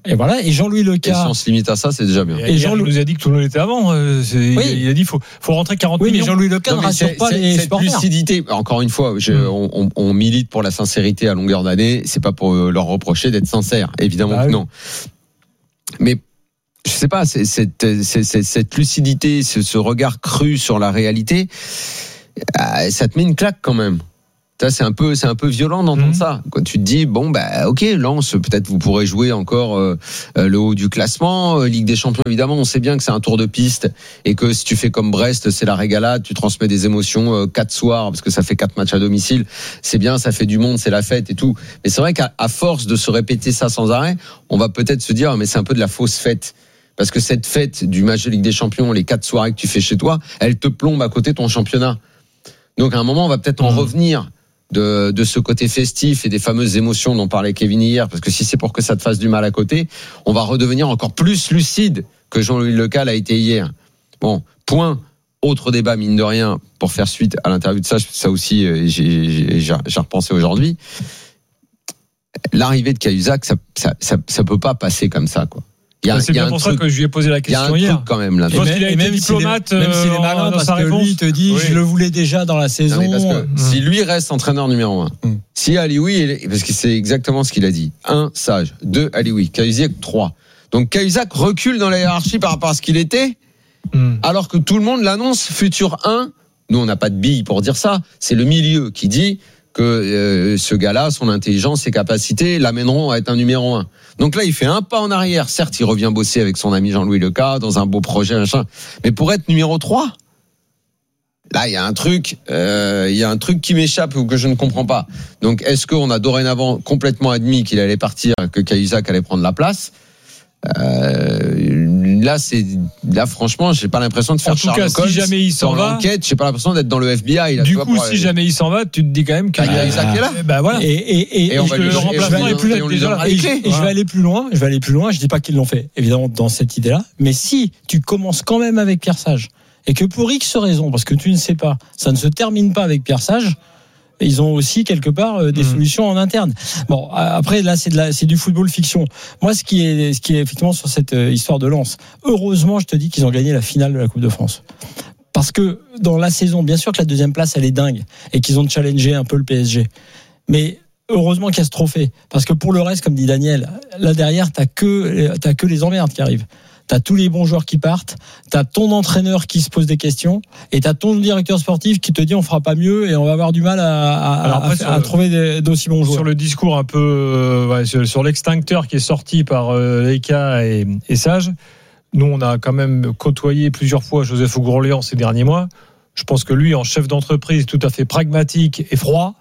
Speaker 1: Et voilà. Et Jean-Louis Leca.
Speaker 3: Et si on se limite à ça, c'est déjà bien.
Speaker 2: Et, et Jean-Louis nous a dit que tout le monde était avant. Euh, oui. Il a dit faut faut rentrer quarante
Speaker 1: oui,
Speaker 2: millions.
Speaker 1: Mais Jean-Louis Leca ne rassure pas les
Speaker 3: cette
Speaker 1: supporters.
Speaker 3: Lucidité. Encore une fois, je, mmh. on, on milite pour la sincérité à longueur d'année. C'est pas pour leur reprocher d'être sincères. Évidemment bah, que oui. non. Mais je sais pas, c'est, cette, c'est, c'est, cette lucidité, ce, ce regard cru sur la réalité, euh, ça te met une claque quand même. Ça, c'est un peu, c'est un peu violent d'entendre mmh. ça. Quand tu te dis, bon, bah, ok, Lens, peut-être vous pourrez jouer encore euh, le haut du classement. Euh, Ligue des Champions, évidemment, on sait bien que c'est un tour de piste et que si tu fais comme Brest, c'est la régalade, tu transmets des émotions euh, quatre soirs parce que ça fait quatre matchs à domicile. C'est bien, ça fait du monde, c'est la fête et tout. Mais c'est vrai qu'à à force de se répéter ça sans arrêt, on va peut-être se dire, mais c'est un peu de la fausse fête. Parce que cette fête du match de Ligue des Champions, les quatre soirées que tu fais chez toi, elle te plombe à côté de ton championnat. Donc à un moment, on va peut-être en mmh. revenir. De, de ce côté festif et des fameuses émotions dont parlait Kevin hier, parce que si c'est pour que ça te fasse du mal à côté, on va redevenir encore plus lucide que Jean-Louis Leca l'a été hier. Bon, point. Autre débat, mine de rien, pour faire suite à l'interview de ça, ça aussi, j'ai, j'ai, j'ai repensé aujourd'hui. L'arrivée de Cahuzac, ça, ça, ça, ça peut pas passer comme ça, quoi.
Speaker 2: Il y a, c'est bien pour truc, ça que je lui ai posé la question hier.
Speaker 3: Il y a un truc quand même là.
Speaker 2: Je pense qu'il a été diplomate.
Speaker 1: Même s'il est malin, parce que lui, il te dit, oui. je le voulais déjà dans la saison.
Speaker 3: Non, parce que mmh. si lui reste entraîneur numéro un, mmh. si Alioui, parce que c'est exactement ce qu'il a dit. Un, sage. Deux, Alioui. Cahuzac, trois. Donc Cahuzac recule dans la hiérarchie par rapport à ce qu'il était, mmh. alors que tout le monde l'annonce futur un. Nous, on n'a pas de billes pour dire ça. C'est le milieu qui dit que euh, ce gars-là, son intelligence, ses capacités l'amèneront à être un numéro un. Donc là, il fait un pas en arrière. Certes, il revient bosser avec son ami Jean-Louis Leca dans un beau projet, machin. Mais pour être numéro trois, là, il y a un truc, euh, il y a un truc qui m'échappe ou que je ne comprends pas. Donc, est-ce qu'on a dorénavant complètement admis qu'il allait partir, que Cahuzac allait prendre la place? Euh, là, c'est là, franchement, j'ai pas l'impression de faire Charles
Speaker 2: Leclerc. En tout cas, si jamais il s'en va,
Speaker 3: l'enquête, j'ai pas l'impression d'être dans le F B I. Là,
Speaker 2: du coup, si jamais il s'en va, tu te dis quand même qu'il
Speaker 3: bah,
Speaker 2: y a
Speaker 3: Cahuzac est là.
Speaker 1: Bah voilà. Et, et, et, et, et je, le remplacement est plus là déjà. Et, et je vais aller plus loin. Je vais aller plus loin. Je dis pas qu'ils l'ont fait, évidemment, dans cette idée-là. Mais si tu commences quand même avec Pierre Sage et que pour X raison, parce que tu ne sais pas, ça ne se termine pas avec Pierre Sage. Ils ont aussi quelque part euh, des mmh. solutions en interne. Bon, après là c'est de la, c'est du football fiction. Moi, ce qui est, ce qui est effectivement sur cette euh, histoire de Lens, heureusement, je te dis qu'ils ont gagné la finale de la Coupe de France. Parce que dans la saison, bien sûr que la deuxième place elle est dingue et qu'ils ont challengé un peu le P S G, mais heureusement qu'il y a ce trophée. Parce que pour le reste, comme dit Daniel, là derrière t'as que t'as que les emmerdes qui arrivent. T'as tous les bons joueurs qui partent, t'as ton entraîneur qui se pose des questions, et t'as ton directeur sportif qui te dit on fera pas mieux et on va avoir du mal à, à, Alors après, à, à trouver des, d'aussi bons joueurs.
Speaker 2: Sur le discours un peu, euh, ouais, sur, sur l'extincteur qui est sorti par euh, Leca et, et Sage, nous on a quand même côtoyé plusieurs fois Joseph Ougourléan ces derniers mois. Je pense que lui, en chef d'entreprise tout à fait pragmatique et froid,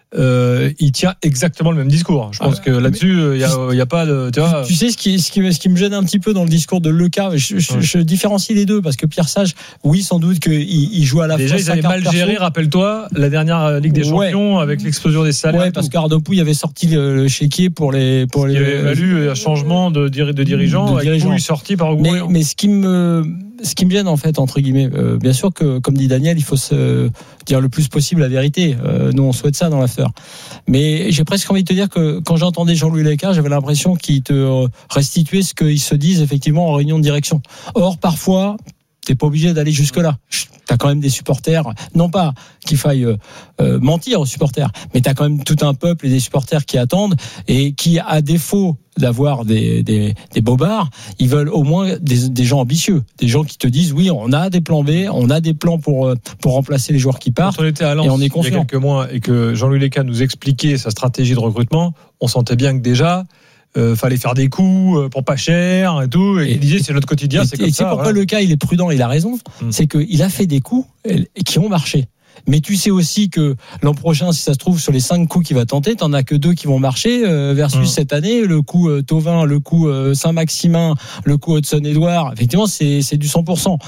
Speaker 2: Euh, il tient exactement le même discours. Je pense ah, que là-dessus, il n'y a, y a pas de. Tu, vois...
Speaker 1: tu sais ce qui, ce, qui, ce qui me gêne un petit peu dans le discours de Leca, je, je, ouais. je différencie les deux parce que Pierre Sage, oui, sans doute qu'il il joue à la fois.
Speaker 2: Déjà, ils avaient mal géré, rappelle-toi, la dernière Ligue des
Speaker 1: ouais.
Speaker 2: Champions avec l'explosion des salaires.
Speaker 1: Ouais, parce qu'Arnaud Pouille avait sorti le, le chéquier pour les. Pour les
Speaker 2: il avait valu un changement de, de dirigeant. De dirigeant. Pouille sorti par
Speaker 1: mais, mais ce qui me. Ce qui me gêne en fait entre guillemets, euh, bien sûr que comme dit Daniel, il faut se dire le plus possible la vérité. Euh, nous on souhaite ça dans l'affaire. Mais j'ai presque envie de te dire que quand j'entendais Jean-Louis Leca, j'avais l'impression qu'il te restituait ce qu'ils se disent effectivement en réunion de direction. Or parfois t'es pas obligé d'aller jusque là. T'as quand même des supporters, non pas qu'il faille euh, mentir aux supporters, mais t'as quand même tout un peuple et des supporters qui attendent et qui, à défaut d'avoir des, des, des bobards, ils veulent au moins des, des gens ambitieux, des gens qui te disent oui, on a des plans B, on a des plans pour pour remplacer les joueurs qui partent.
Speaker 2: Quand on était à Lens,
Speaker 1: et on est confiant.
Speaker 2: Il y a quelques mois et que Jean-Louis Leca nous expliquait sa stratégie de recrutement, on sentait bien que déjà Euh, fallait faire des coups pour pas cher et tout, et, et il disait c'est notre quotidien,
Speaker 1: et,
Speaker 2: c'est comme
Speaker 1: et
Speaker 2: ça.
Speaker 1: Et c'est pourquoi
Speaker 2: voilà.
Speaker 1: le cas il est prudent, il a raison, mmh. c'est qu'il a fait des coups qui ont marché. Mais tu sais aussi que l'an prochain, si ça se trouve, sur les cinq coups qu'il va tenter, t'en as que deux qui vont marcher, euh, versus mmh. cette année, le coup euh, Thauvin, le coup euh, Saint-Maximin, le coup Hudson-Edouard, effectivement c'est, c'est du cent pour cent.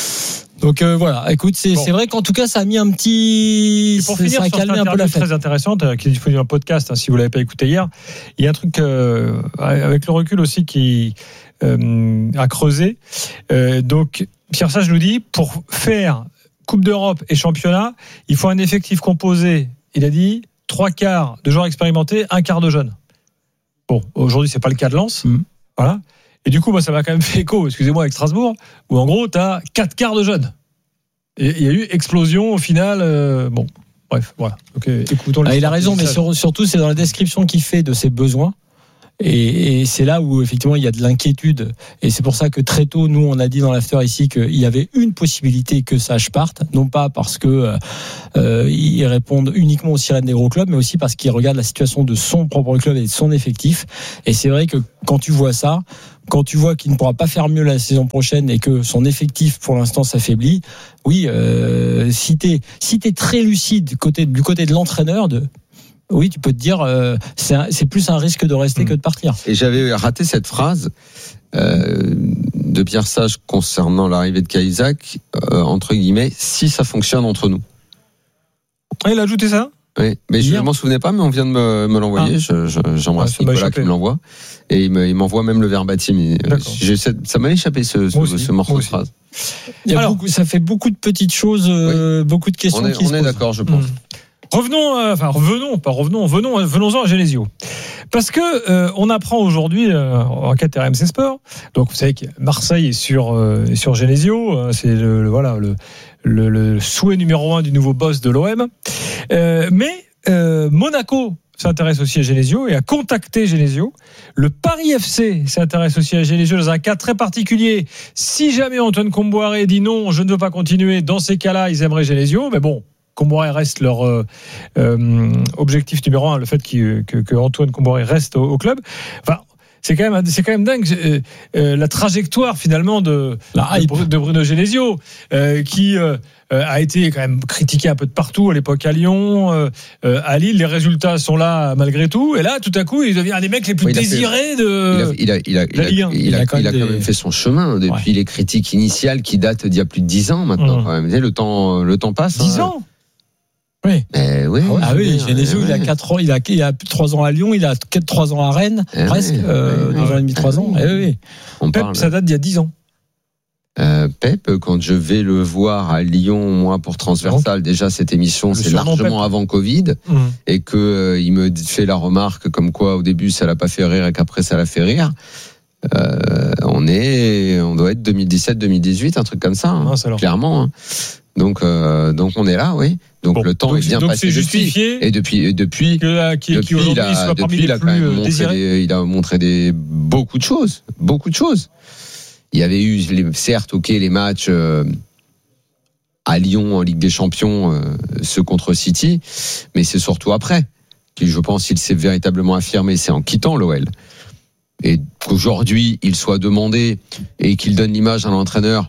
Speaker 1: Donc euh, voilà, écoute, c'est, bon. c'est vrai qu'en tout cas, ça a mis un petit.
Speaker 2: Et pour finir, ça a calmé un peu la fête. Très intéressante, qui est disponible en podcast, hein, si vous l'avez pas écouté hier. Il y a un truc euh, avec le recul aussi qui euh, a creusé. Euh, donc Pierre Sage nous dit, pour faire Coupe d'Europe et championnat, il faut un effectif composé. Il a dit trois quarts de joueurs expérimentés, un quart de jeunes. Bon, aujourd'hui c'est pas le cas de Lens. Mmh. Voilà. Et du coup, moi, ça m'a quand même fait écho, excusez-moi, avec Strasbourg, où en gros, tu as quatre quarts de jeunes. Et il y a eu explosion au final. Euh, bon, bref, voilà. Donc, écoutons
Speaker 1: ah, il a raison, mais sur, surtout, c'est dans la description qu'il fait de ses besoins. Et, et c'est là où effectivement il y a de l'inquiétude, et c'est pour ça que très tôt nous on a dit dans l'after ici qu'il y avait une possibilité que Sage parte, non pas parce que euh, ils répondent uniquement aux sirènes des gros clubs, mais aussi parce qu'ils regardent la situation de son propre club et de son effectif. Et c'est vrai que quand tu vois ça, quand tu vois qu'il ne pourra pas faire mieux la saison prochaine et que son effectif pour l'instant s'affaiblit, oui, euh, si t'es si t'es très lucide côté du côté de l'entraîneur de oui, tu peux te dire, euh, c'est, un, c'est plus un risque de rester mmh. que de partir.
Speaker 3: Et j'avais raté cette phrase euh, de Pierre Sage concernant l'arrivée de Cahuzac, euh, entre guillemets, si ça fonctionne entre nous.
Speaker 2: Ah, il a ajouté ça ?
Speaker 3: Oui, mais Hier. je ne m'en souvenais pas, mais on vient de me, me l'envoyer. Ah. Je, je, j'embrasse ah, Nicolas qui me l'envoie. Et il, me, il m'envoie même le verbatim. Je, ça m'a échappé ce, ce, ce morceau de phrase.
Speaker 1: Il y a Alors, beaucoup, ça fait beaucoup de petites choses, euh, oui. beaucoup de questions
Speaker 3: on est,
Speaker 1: qui
Speaker 3: on
Speaker 1: se
Speaker 3: est
Speaker 1: posent.
Speaker 3: D'accord, je pense. Mmh.
Speaker 2: Revenons, euh, enfin revenons, pas revenons, venons, venons-en à Genesio, parce que euh, on apprend aujourd'hui euh, en enquête R M C Sport. Donc vous savez que Marseille est sur euh, est sur Genesio, euh, c'est le, le voilà le, le le souhait numéro un du nouveau boss de l'O M. Euh, mais euh, Monaco s'intéresse aussi à Genesio et a contacté Genesio. Le Paris F C s'intéresse aussi à Genesio dans un cas très particulier. Si jamais Antoine Kombouaré dit non, je ne veux pas continuer, dans ces cas-là, ils aimeraient Genesio, mais bon. Kombouaré reste leur euh, euh, objectif numéro un, le fait que, que, que Antoine Kombouaré reste au, au club. Enfin, c'est quand même, c'est quand même dingue euh, euh, la trajectoire finalement de, de, de Bruno Genesio, euh, qui euh, a été quand même critiqué un peu de partout à l'époque à Lyon, euh, à Lille. Les résultats sont là malgré tout. Et là, tout à coup, il devient un des mecs les plus oui, désirés fait, de.
Speaker 3: Il a, il a, il a, il a, il a, il a, il a, quand, il a des... quand même fait son chemin depuis ouais. les critiques initiales qui datent d'il y a plus de dix ans maintenant. Mmh. Quand même. Le temps, le temps passe.
Speaker 2: Dix hein. ans.
Speaker 1: Oui.
Speaker 3: Mais oui.
Speaker 1: Ah oui, Genesio, il a quatre ans, il a, il a trois ans à Lyon, il a trois ans à Rennes, eh presque, oui, euh, oui, deux ans et demi, trois ans. Eh oui.
Speaker 2: On Pep, parle... ça date d'il y a dix ans.
Speaker 3: Euh, Pep, quand je vais le voir à Lyon, moi, pour Transversal, déjà, cette émission, le c'est largement Pep. Avant Covid, mmh. et que, euh, il me fait la remarque comme quoi, au début, ça l'a pas fait rire et qu'après, ça l'a fait rire. Euh, on est, on doit être deux mille dix-sept, deux mille dix-huit, un truc comme ça, hein, non, clairement, hein. Donc, euh, donc on est là, oui. Donc bon, le temps
Speaker 2: donc,
Speaker 3: est bien
Speaker 2: donc
Speaker 3: passé
Speaker 2: c'est justifié
Speaker 3: depuis. Et depuis, et depuis,
Speaker 2: que, qui,
Speaker 3: depuis,
Speaker 2: qui aujourd'hui
Speaker 3: il a,
Speaker 2: soit
Speaker 3: depuis,
Speaker 2: il
Speaker 3: il a quand même montré des, il a montré des beaucoup de choses, beaucoup de choses. Il y avait eu, les, certes, ok, les matchs euh, à Lyon en Ligue des Champions, euh, ceux contre City, mais c'est surtout après qu'il, je pense, il s'est véritablement affirmé. C'est en quittant l'O L et qu'aujourd'hui il soit demandé et qu'il donne l'image d'un entraîneur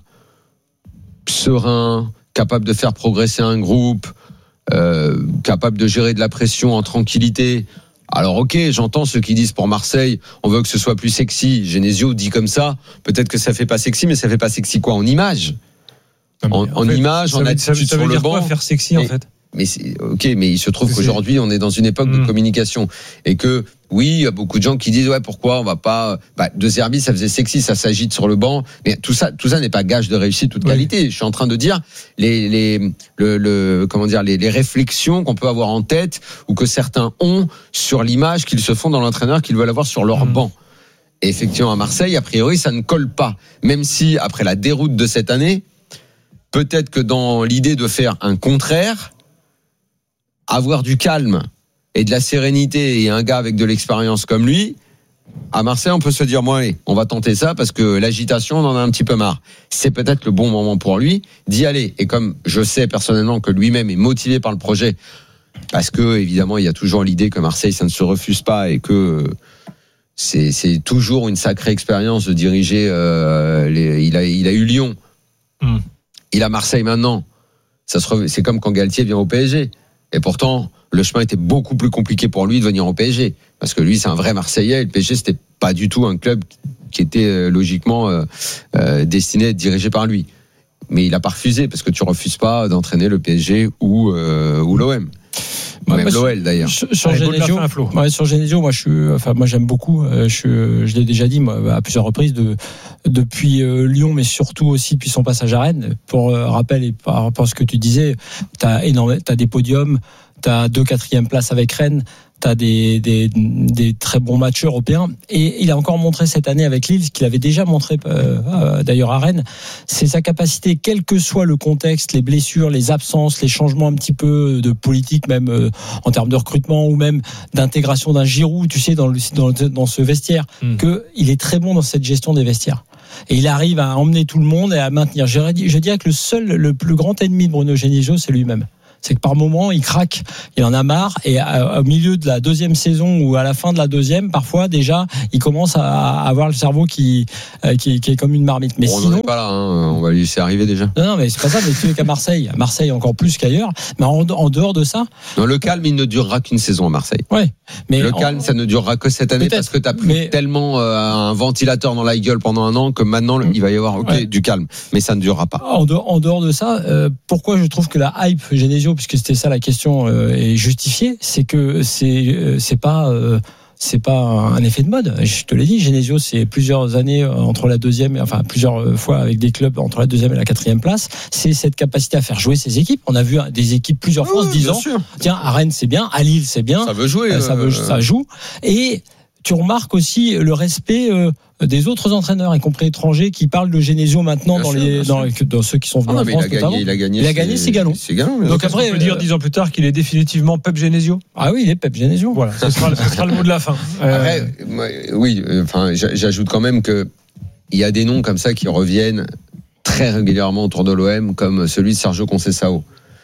Speaker 3: serein, capable de faire progresser un groupe, euh, capable de gérer de la pression en tranquillité. Alors ok, j'entends ceux qui disent pour Marseille, on veut que ce soit plus sexy. Genesio dit comme ça, peut-être que ça fait pas sexy, mais ça fait pas sexy quoi en image, en, en, en fait, image, en attitude sur le banc.
Speaker 2: Ça veut dire quoi faire sexy en fait?
Speaker 3: Mais c'est, ok, mais il se trouve c'est qu'aujourd'hui on est dans une époque mmh. de communication et que oui, il y a beaucoup de gens qui disent ouais pourquoi on va pas bah, De Zerbi ça faisait sexy, ça s'agite sur le banc, mais tout ça, tout ça n'est pas gage de réussite ou de qualité. Oui. Je suis en train de dire les les le, le comment dire les, les réflexions qu'on peut avoir en tête ou que certains ont sur l'image qu'ils se font dans l'entraîneur qu'ils veulent avoir sur leur mmh. banc. Et effectivement à Marseille, a priori ça ne colle pas, même si après la déroute de cette année, peut-être que dans l'idée de faire un contraire, avoir du calme et de la sérénité et un gars avec de l'expérience comme lui, à Marseille, on peut se dire, bon allez, on va tenter ça parce que l'agitation, on en a un petit peu marre. C'est peut-être le bon moment pour lui d'y aller. Et comme je sais personnellement que lui-même est motivé par le projet, parce que évidemment, il y a toujours l'idée que Marseille, ça ne se refuse pas et que c'est, c'est toujours une sacrée expérience de diriger. Euh, les, il a, il a eu Lyon, mmh. il a Marseille maintenant. Ça se re, c'est comme quand Galtier vient au P S G. Et pourtant, le chemin était beaucoup plus compliqué pour lui de venir au P S G. Parce que lui, c'est un vrai Marseillais. Et le P S G, c'était pas du tout un club qui était euh, logiquement euh, euh, destiné à être dirigé par lui. Mais il a pas refusé, parce que tu refuses pas d'entraîner le P S G ou, euh, ou l'O M.
Speaker 1: Ouais,
Speaker 3: même l'O L d'ailleurs.
Speaker 1: Sur, sur Genesio, ouais, sur Genesio, moi je suis, enfin moi j'aime beaucoup. Je, je l'ai déjà dit moi, à plusieurs reprises de, depuis euh, Lyon, mais surtout aussi depuis son passage à Rennes. Pour euh, rappel et par rapport à ce que tu disais, t'as énorme, t'as des podiums, t'as deux quatrièmes places avec Rennes, t'as des, des, des très bons matchs européens. Et il a encore montré cette année avec Lille, ce qu'il avait déjà montré euh, d'ailleurs à Rennes, c'est sa capacité, quel que soit le contexte, les blessures, les absences, les changements un petit peu de politique, même euh, en termes de recrutement ou même d'intégration d'un Giroud, tu sais, dans, le, dans, dans ce vestiaire, mmh. qu'il est très bon dans cette gestion des vestiaires. Et il arrive à emmener tout le monde et à maintenir. Je dirais que le seul, le plus grand ennemi de Bruno Genesio, c'est lui-même. C'est que par moment, il craque, il en a marre, et au milieu de la deuxième saison ou à la fin de la deuxième, parfois déjà, il commence à avoir le cerveau qui qui, qui est comme une marmite. Mais
Speaker 3: bon,
Speaker 1: sinon,
Speaker 3: on n'en est pas là, hein. On va lui laisser arriver déjà.
Speaker 1: Non, non, mais c'est pas ça. Mais tu es qu'à Marseille, à Marseille encore plus qu'ailleurs. Mais en, en dehors de ça,
Speaker 3: non, le calme, il ne durera qu'une saison à Marseille.
Speaker 1: Ouais. Mais
Speaker 3: le calme, en... ça ne durera que cette année parce que tu as pris mais... tellement euh, un ventilateur dans la gueule pendant un an que maintenant il va y avoir ok ouais. du calme, mais ça ne durera pas.
Speaker 1: En dehors, en dehors de ça, euh, pourquoi je trouve que la hype Genesio, puisque c'était ça la question, est justifiée, c'est que c'est c'est pas euh, c'est pas un effet de mode. Je te l'ai dit, Genesio, c'est plusieurs années entre la deuxième, enfin plusieurs fois avec des clubs entre la deuxième et la quatrième place. C'est cette capacité à faire jouer ses équipes. On a vu des équipes plusieurs fois oui, en se disant, tiens, à Rennes c'est bien, à Lille c'est bien,
Speaker 3: ça veut jouer, euh,
Speaker 1: ça veut, ça joue. Et tu remarques aussi le respect euh, des autres entraîneurs, y compris étrangers, qui parlent de Genesio maintenant dans, sûr, les, dans, les, dans ceux qui sont venus ah, en France.
Speaker 3: Il a gagné, il a gagné,
Speaker 1: il a gagné ses galons.
Speaker 3: C'est galons.
Speaker 2: Donc, donc après, on peut dire dix ans plus tard qu'il est définitivement Pep Genesio.
Speaker 1: Ah oui, il est Pep Genesio.
Speaker 2: Voilà, ce sera, ce sera le mot de la fin.
Speaker 3: Après, euh... moi, oui, enfin, j'ajoute quand même que il y a des noms comme ça qui reviennent très régulièrement autour de l'O M, comme celui de Sergio Conceição.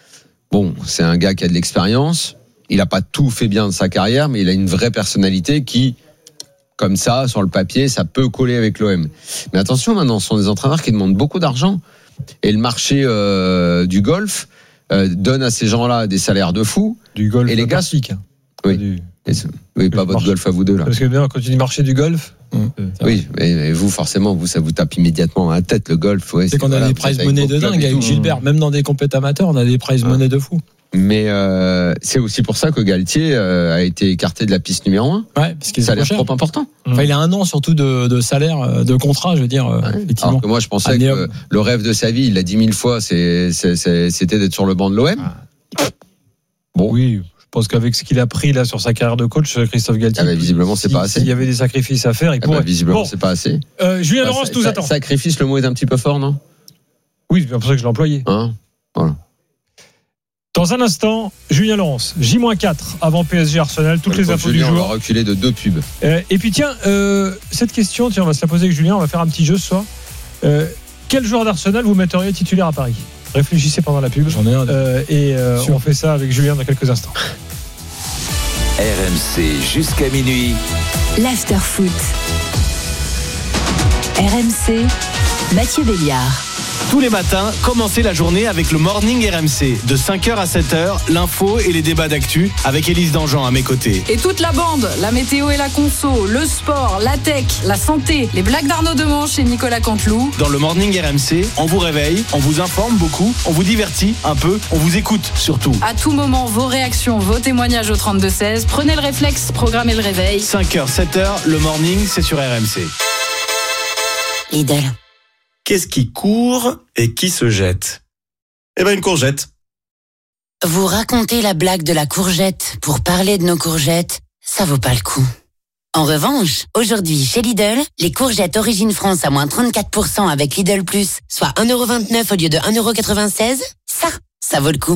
Speaker 3: Bon, c'est un gars qui a de l'expérience. Il n'a pas tout fait bien de sa carrière, mais il a une vraie personnalité qui, comme ça, sur le papier, ça peut coller avec l'O M. Mais attention, maintenant, ce sont des entraîneurs qui demandent beaucoup d'argent. Et le marché euh, du golf euh, donne à ces gens-là des salaires de fous.
Speaker 2: Du golf
Speaker 3: et les gars,
Speaker 2: classique.
Speaker 3: Oui,
Speaker 2: du...
Speaker 3: oui pas votre golf à vous deux, là.
Speaker 2: Parce que bien, quand tu dis marché du golf...
Speaker 3: Hum. Oui, mais vous, forcément, vous, ça vous tape immédiatement à la tête, le golf. Ouais,
Speaker 1: c'est, c'est qu'on voilà, a des prize money de dingue avec Gilbert. Même dans des compétitions amateurs, on a des prize money de fou.
Speaker 3: Mais euh, c'est aussi pour ça que Galtier euh, a été écarté de la piste numéro un.
Speaker 1: Ouais, parce qu'il est
Speaker 3: salaire trop important.
Speaker 1: Enfin, il a un an surtout de, de salaire, de contrat, je veux dire. Ouais. Effectivement.
Speaker 3: Alors que moi, je pensais que le rêve de sa vie, il l'a dit mille fois, c'est, c'est, c'est, c'était d'être sur le banc de l'O M.
Speaker 2: Ah. Bon, oui. Je pense qu'avec ce qu'il a pris là sur sa carrière de coach, Christophe Galtier,
Speaker 3: ah bah, visiblement c'est
Speaker 2: si,
Speaker 3: pas assez.
Speaker 2: S'il y avait des sacrifices à faire, il
Speaker 3: ah
Speaker 2: pourrait.
Speaker 3: Bah, visiblement
Speaker 2: bon.
Speaker 3: c'est pas assez.
Speaker 2: Euh, Julien bah, Laurence nous
Speaker 3: sa,
Speaker 2: attend.
Speaker 3: Sacrifice, le mot est un petit peu fort, non ?
Speaker 2: Oui, c'est pour ça que je l'ai employé.
Speaker 3: Hein voilà.
Speaker 2: Dans un instant, Julien Laurence, J quatre avant P S G Arsenal, toutes les infos
Speaker 3: Julien,
Speaker 2: du jour.
Speaker 3: On va reculer de deux pubs.
Speaker 2: Euh, et puis tiens, euh, cette question, tiens, on va se la poser avec Julien, on va faire un petit jeu ce soir. Euh, quel joueur d'Arsenal vous metteriez titulaire à Paris ? Réfléchissez pendant la pub.
Speaker 1: J'en ai un.
Speaker 2: Euh, et euh, on fait ça avec Julien dans quelques instants.
Speaker 4: R M C jusqu'à minuit.
Speaker 5: L'after foot. R M C, Mathieu Béliard.
Speaker 19: Tous les matins, commencez la journée avec le Morning R M C. De cinq heures à sept heures, l'info et les débats d'actu avec Élise Dangean à mes côtés.
Speaker 6: Et toute la bande, la météo et la conso, le sport, la tech, la santé, les blagues d'Arnaud Demanche et Nicolas Canteloup.
Speaker 19: Dans le Morning R M C, on vous réveille, on vous informe beaucoup, on vous divertit un peu, on vous écoute surtout.
Speaker 6: À tout moment, vos réactions, vos témoignages au trente-deux seize. Prenez le réflexe, programmez le réveil.
Speaker 19: cinq heures, sept heures, le Morning, c'est sur R M C.
Speaker 9: Lidl.
Speaker 20: Qu'est-ce qui court et qui se jette ? Eh ben une courgette.
Speaker 9: Vous racontez la blague de la courgette pour parler de nos courgettes, ça vaut pas le coup. En revanche, aujourd'hui chez Lidl, les courgettes Origine France à moins trente-quatre pour cent avec Lidl Plus, soit un euro vingt-neuf au lieu de un euro quatre-vingt-seize, ça, ça vaut le coup.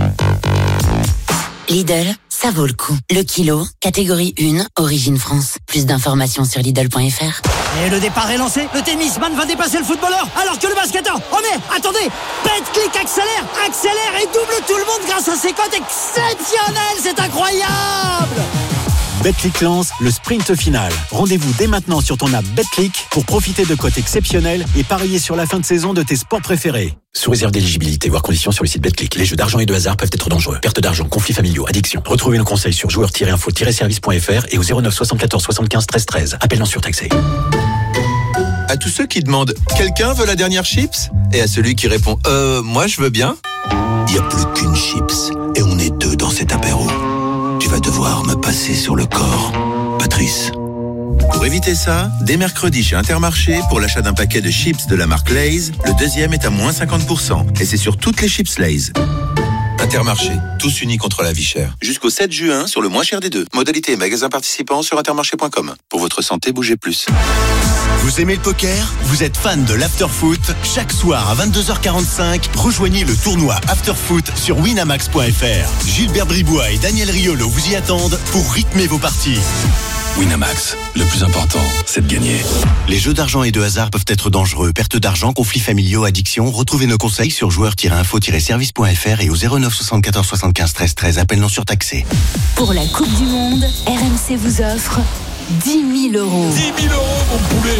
Speaker 9: Lidl, ça vaut le coup. Le kilo, catégorie un, Origine France. Plus d'informations sur Lidl point F R.
Speaker 10: Et le départ est lancé, le tennisman va dépasser le footballeur, alors que le basketteur, oh mais, attendez, Betclic accélère, accélère et double tout le monde grâce à ses cotes exceptionnelles, c'est incroyable!
Speaker 11: Betclic lance le sprint final. Rendez-vous dès maintenant sur ton app Betclic pour profiter de cotes exceptionnelles et parier sur la fin de saison de tes sports préférés.
Speaker 8: Sous réserve d'éligibilité, voire conditions sur le site Betclic. Les jeux d'argent et de hasard peuvent être dangereux. Perte d'argent, conflits familiaux, addiction. Retrouvez nos conseils sur joueurs tiret info tiret service point F R et au zéro neuf soixante-quatorze soixante-quinze treize treize. Appel non surtaxé.
Speaker 20: À tous ceux qui demandent « Quelqu'un veut la dernière chips ?» et à celui qui répond « Euh, moi je veux bien ?»
Speaker 12: Il n'y a plus qu'une chips et on est deux dans cet apéro. Tu vas devoir me passer sur le corps, Patrice.
Speaker 20: Pour éviter ça, dès mercredi chez Intermarché, pour l'achat d'un paquet de chips de la marque Lay's, le deuxième est à moins cinquante pour cent et c'est sur toutes les chips Lay's. Intermarché, tous unis contre la vie chère. Jusqu'au sept juin sur le moins cher des deux. Modalité et magasin participant sur intermarché point com. Pour votre santé, bougez plus.
Speaker 12: Vous aimez le poker ? Vous êtes fan de l'afterfoot ? Chaque soir à vingt-deux heures quarante-cinq, rejoignez le tournoi Afterfoot sur winamax point f r. Gilbert Bribois et Daniel Riolo vous y attendent pour rythmer vos parties.
Speaker 13: Winamax, le plus important, c'est de gagner.
Speaker 12: Les jeux d'argent et de hasard peuvent être dangereux. Perte d'argent, conflits familiaux, addiction. Retrouvez nos conseils sur joueurs tiret info tiret service point f r et au zéro neuf soixante-quatorze soixante-quinze treize treize. Appel non surtaxé.
Speaker 5: Pour la Coupe du Monde, R M C vous offre dix mille euros.
Speaker 13: dix mille euros, mon poulet.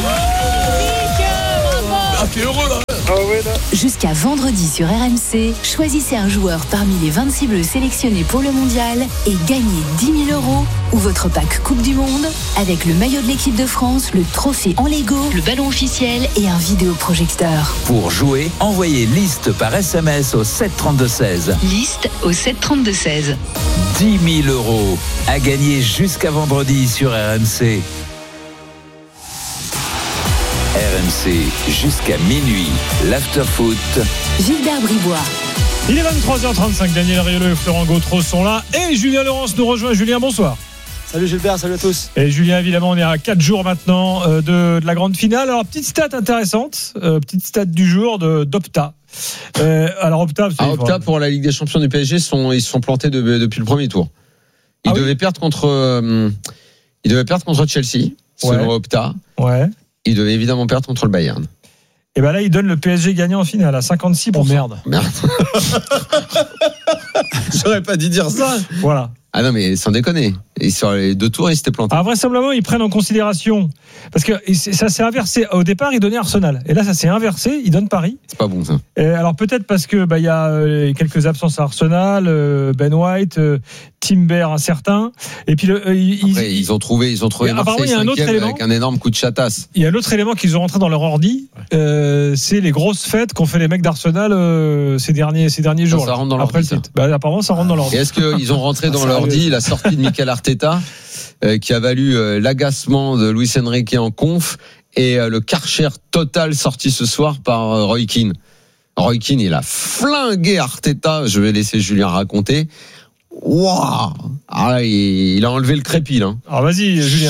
Speaker 13: Ah, t'es heureux là.
Speaker 16: Ah ouais, là.
Speaker 5: Jusqu'à vendredi sur R M C, choisissez un joueur parmi les vingt-six bleus sélectionnés pour le mondial et gagnez dix mille euros ou votre pack Coupe du Monde avec le maillot de l'équipe de France, le trophée en Lego, le ballon officiel et un vidéoprojecteur.
Speaker 4: Pour jouer, envoyez liste par S M S au sept trente-deux seize.
Speaker 5: Liste au sept trente-deux seize.
Speaker 4: dix mille euros à gagner jusqu'à vendredi sur R M C. R M C jusqu'à minuit, l'afterfoot.
Speaker 5: Gilbert Bribois.
Speaker 2: Il est vingt-trois heures trente-cinq, Daniel Riolo et Florent Gautreau sont là et Julien Laurence nous rejoint. Julien, bonsoir.
Speaker 21: Salut Gilbert, salut à tous.
Speaker 2: Et Julien, évidemment, on est à quatre jours maintenant euh, de, de la grande finale. Alors, petite stat intéressante, euh, petite stat du jour de, d'Opta. Euh, alors, Opta,
Speaker 3: ah, Opta pour la Ligue des Champions du P S G, sont, ils se sont plantés de, depuis le premier tour. Ils ah, devaient oui perdre contre, euh, ils devaient perdre contre Chelsea, selon ouais. Opta.
Speaker 2: Ouais.
Speaker 3: Ils devaient évidemment perdre contre le Bayern.
Speaker 2: Et ben là, ils donnent le P S G gagnant en finale à cinquante-six pour cent.
Speaker 1: Oh merde.
Speaker 3: Merde.
Speaker 21: J'aurais pas dû dire ça.
Speaker 2: Voilà.
Speaker 3: Ah non, mais sans déconner. Et sur les deux tours, ils s'étaient plantés.
Speaker 2: Ah, vraisemblablement, ils prennent en considération. Parce que ça s'est inversé. Au départ, ils donnaient Arsenal. Et là, ça s'est inversé. Ils donnent Paris.
Speaker 3: C'est pas bon, ça.
Speaker 2: Et alors, peut-être parce que, bah, il y a quelques absences à Arsenal, Ben White, Timber incertain. Et puis, le,
Speaker 3: Après, ils, ils ont trouvé, ils ont trouvé Marseille cinquième avec un énorme coup de chatasse.
Speaker 2: Il y a un autre élément qu'ils ont rentré dans leur ordi. Euh, c'est les grosses fêtes qu'ont fait les mecs d'Arsenal euh, ces derniers, ces derniers jours.
Speaker 3: Ça, ça rentre dans l'ordi.
Speaker 2: Bah, apparemment, ça rentre dans l'ordi.
Speaker 3: Et est-ce qu'ils ont rentré dans l'ordi la sortie de Mikel Arteta, euh, qui a valu euh, l'agacement de Luis Enrique en conf et euh, le Karcher total sorti ce soir par euh, Roy Keane. Roy Keane, il a flingué Arteta. Je vais laisser Julien raconter. Waouh, ah, il, il a enlevé le crépi là.
Speaker 2: Alors vas-y, Julien.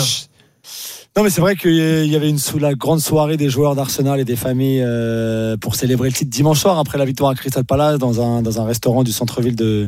Speaker 21: Non, mais c'est vrai qu'il y avait une la grande soirée des joueurs d'Arsenal et des familles euh, pour célébrer le titre dimanche soir après la victoire à Crystal Palace dans un dans un restaurant du centre-ville de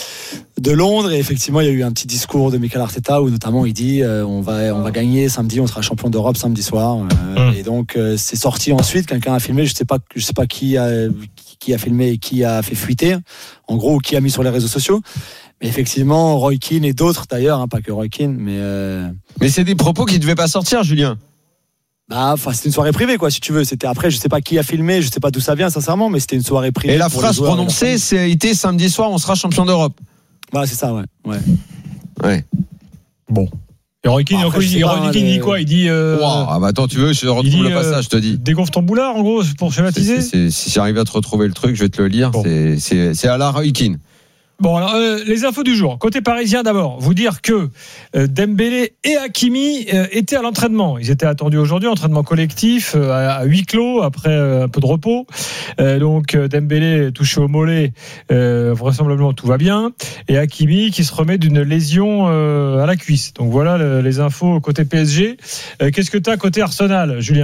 Speaker 21: de Londres. Et effectivement, il y a eu un petit discours de Mikel Arteta où notamment il dit euh, on va on va gagner samedi, on sera champion d'Europe samedi soir. Euh, mmh. Et donc euh, c'est sorti ensuite. Quelqu'un a filmé, je sais pas je sais pas qui a qui a filmé et qui a fait fuiter. En gros, qui a mis sur les réseaux sociaux. Mais effectivement, Roy Keane et d'autres d'ailleurs, hein, pas que Roy Keane, mais euh...
Speaker 3: mais c'est des propos qui ne devaient pas sortir, Julien.
Speaker 21: Bah, enfin, c'était une soirée privée, quoi, si tu veux. C'était après, je sais pas qui a filmé, je sais pas d'où ça vient, sincèrement, mais c'était une soirée privée.
Speaker 3: Et la phrase prononcée, c'était samedi soir, on sera champion d'Europe.
Speaker 21: Voilà, c'est ça, ouais, ouais.
Speaker 3: Ouais.
Speaker 2: Bon. Et Roy Keane,
Speaker 21: après,
Speaker 2: il, dit, Roy Keane, il dit quoi? Il dit. Euh...
Speaker 3: Wow, ah bah attends, tu veux, je retrouve le passage, je te dis.
Speaker 2: Dégonfle ton boulard, en gros, pour schématiser.
Speaker 3: C'est, c'est, c'est, si j'arrive à te retrouver le truc, je vais te le lire. Bon. C'est, c'est, c'est à la Roy Keane.
Speaker 2: Bon, alors, euh, les infos du jour. Côté parisien d'abord, vous dire que euh, Dembélé et Hakimi euh, étaient à l'entraînement. Ils étaient attendus aujourd'hui, entraînement collectif, euh, à, à huis clos, après euh, un peu de repos. Euh, donc euh, Dembélé touché au mollet, euh, vraisemblablement tout va bien. Et Hakimi qui se remet d'une lésion euh, à la cuisse. Donc voilà le, les infos côté P S G. Euh, qu'est-ce que tu as côté Arsenal, Julien ?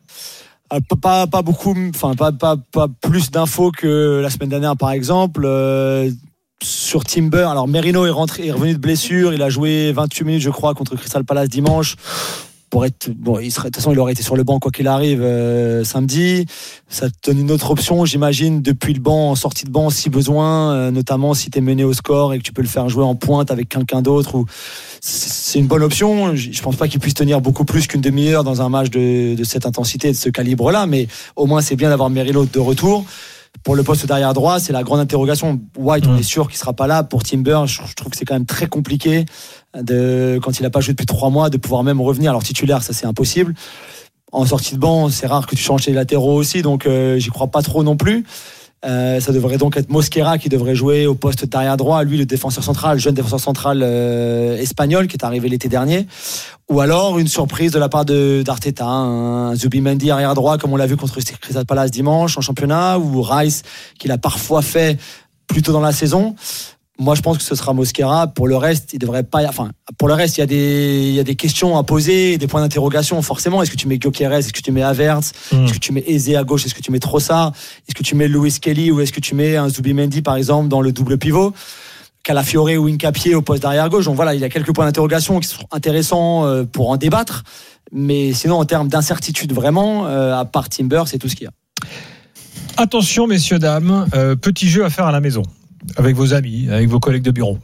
Speaker 21: Pas, pas beaucoup, enfin pas, pas, pas plus d'infos que la semaine dernière par exemple. Euh, sur Timber, alors Merino est rentré, est revenu de blessure, il a joué vingt-huit minutes je crois contre Crystal Palace dimanche. Pour être, bon, il serait, de toute façon il aurait été sur le banc quoi qu'il arrive euh, samedi. Ça te donne une autre option, j'imagine, depuis le banc, en sortie de banc si besoin, euh, notamment si tu es mené au score et que tu peux le faire jouer en pointe avec quelqu'un d'autre. Ou c'est une bonne option. Je pense pas qu'il puisse tenir beaucoup plus qu'une demi-heure dans un match de, de cette intensité, de ce calibre-là, mais au moins c'est bien d'avoir Merino de retour. Pour le poste d'arrière droit, c'est la grande interrogation. White, on est sûr qu'il sera pas là. Pour Timber, je trouve que c'est quand même très compliqué de, quand il a pas joué depuis trois mois, de pouvoir même revenir. Alors titulaire, ça c'est impossible. En sortie de banc, c'est rare que tu changes les latéraux aussi, donc euh, j'y crois pas trop non plus. Euh, ça devrait donc être Mosquera qui devrait jouer au poste d'arrière droit, lui le défenseur central, jeune défenseur central euh, espagnol qui est arrivé l'été dernier, ou alors une surprise de la part de d'Arteta, un Zubimendi arrière droit comme on l'a vu contre Crystal Palace dimanche en championnat, ou Rice qui l'a parfois fait plus tôt dans la saison. Moi, je pense que ce sera Mosquera. Pour le reste, il devrait pas. Enfin, pour le reste, il y a des, il y a des questions à poser, des points d'interrogation. Forcément, est-ce que tu mets Gyökeres, est-ce que tu mets Havertz, mmh. est-ce que tu mets Eze à gauche, est-ce que tu mets Trossard, est-ce que tu mets Lewis Kelly ou est-ce que tu mets un Zubimendi par exemple dans le double pivot, Calafiore ou Hincapié au poste d'arrière gauche. Donc voilà, il y a quelques points d'interrogation qui sont intéressants pour en débattre. Mais sinon, en termes d'incertitude, vraiment, à part Timber, c'est tout ce qu'il y a.
Speaker 2: Attention, messieurs, dames, euh, petit jeu à faire à la maison. Avec vos amis, avec vos collègues de bureau.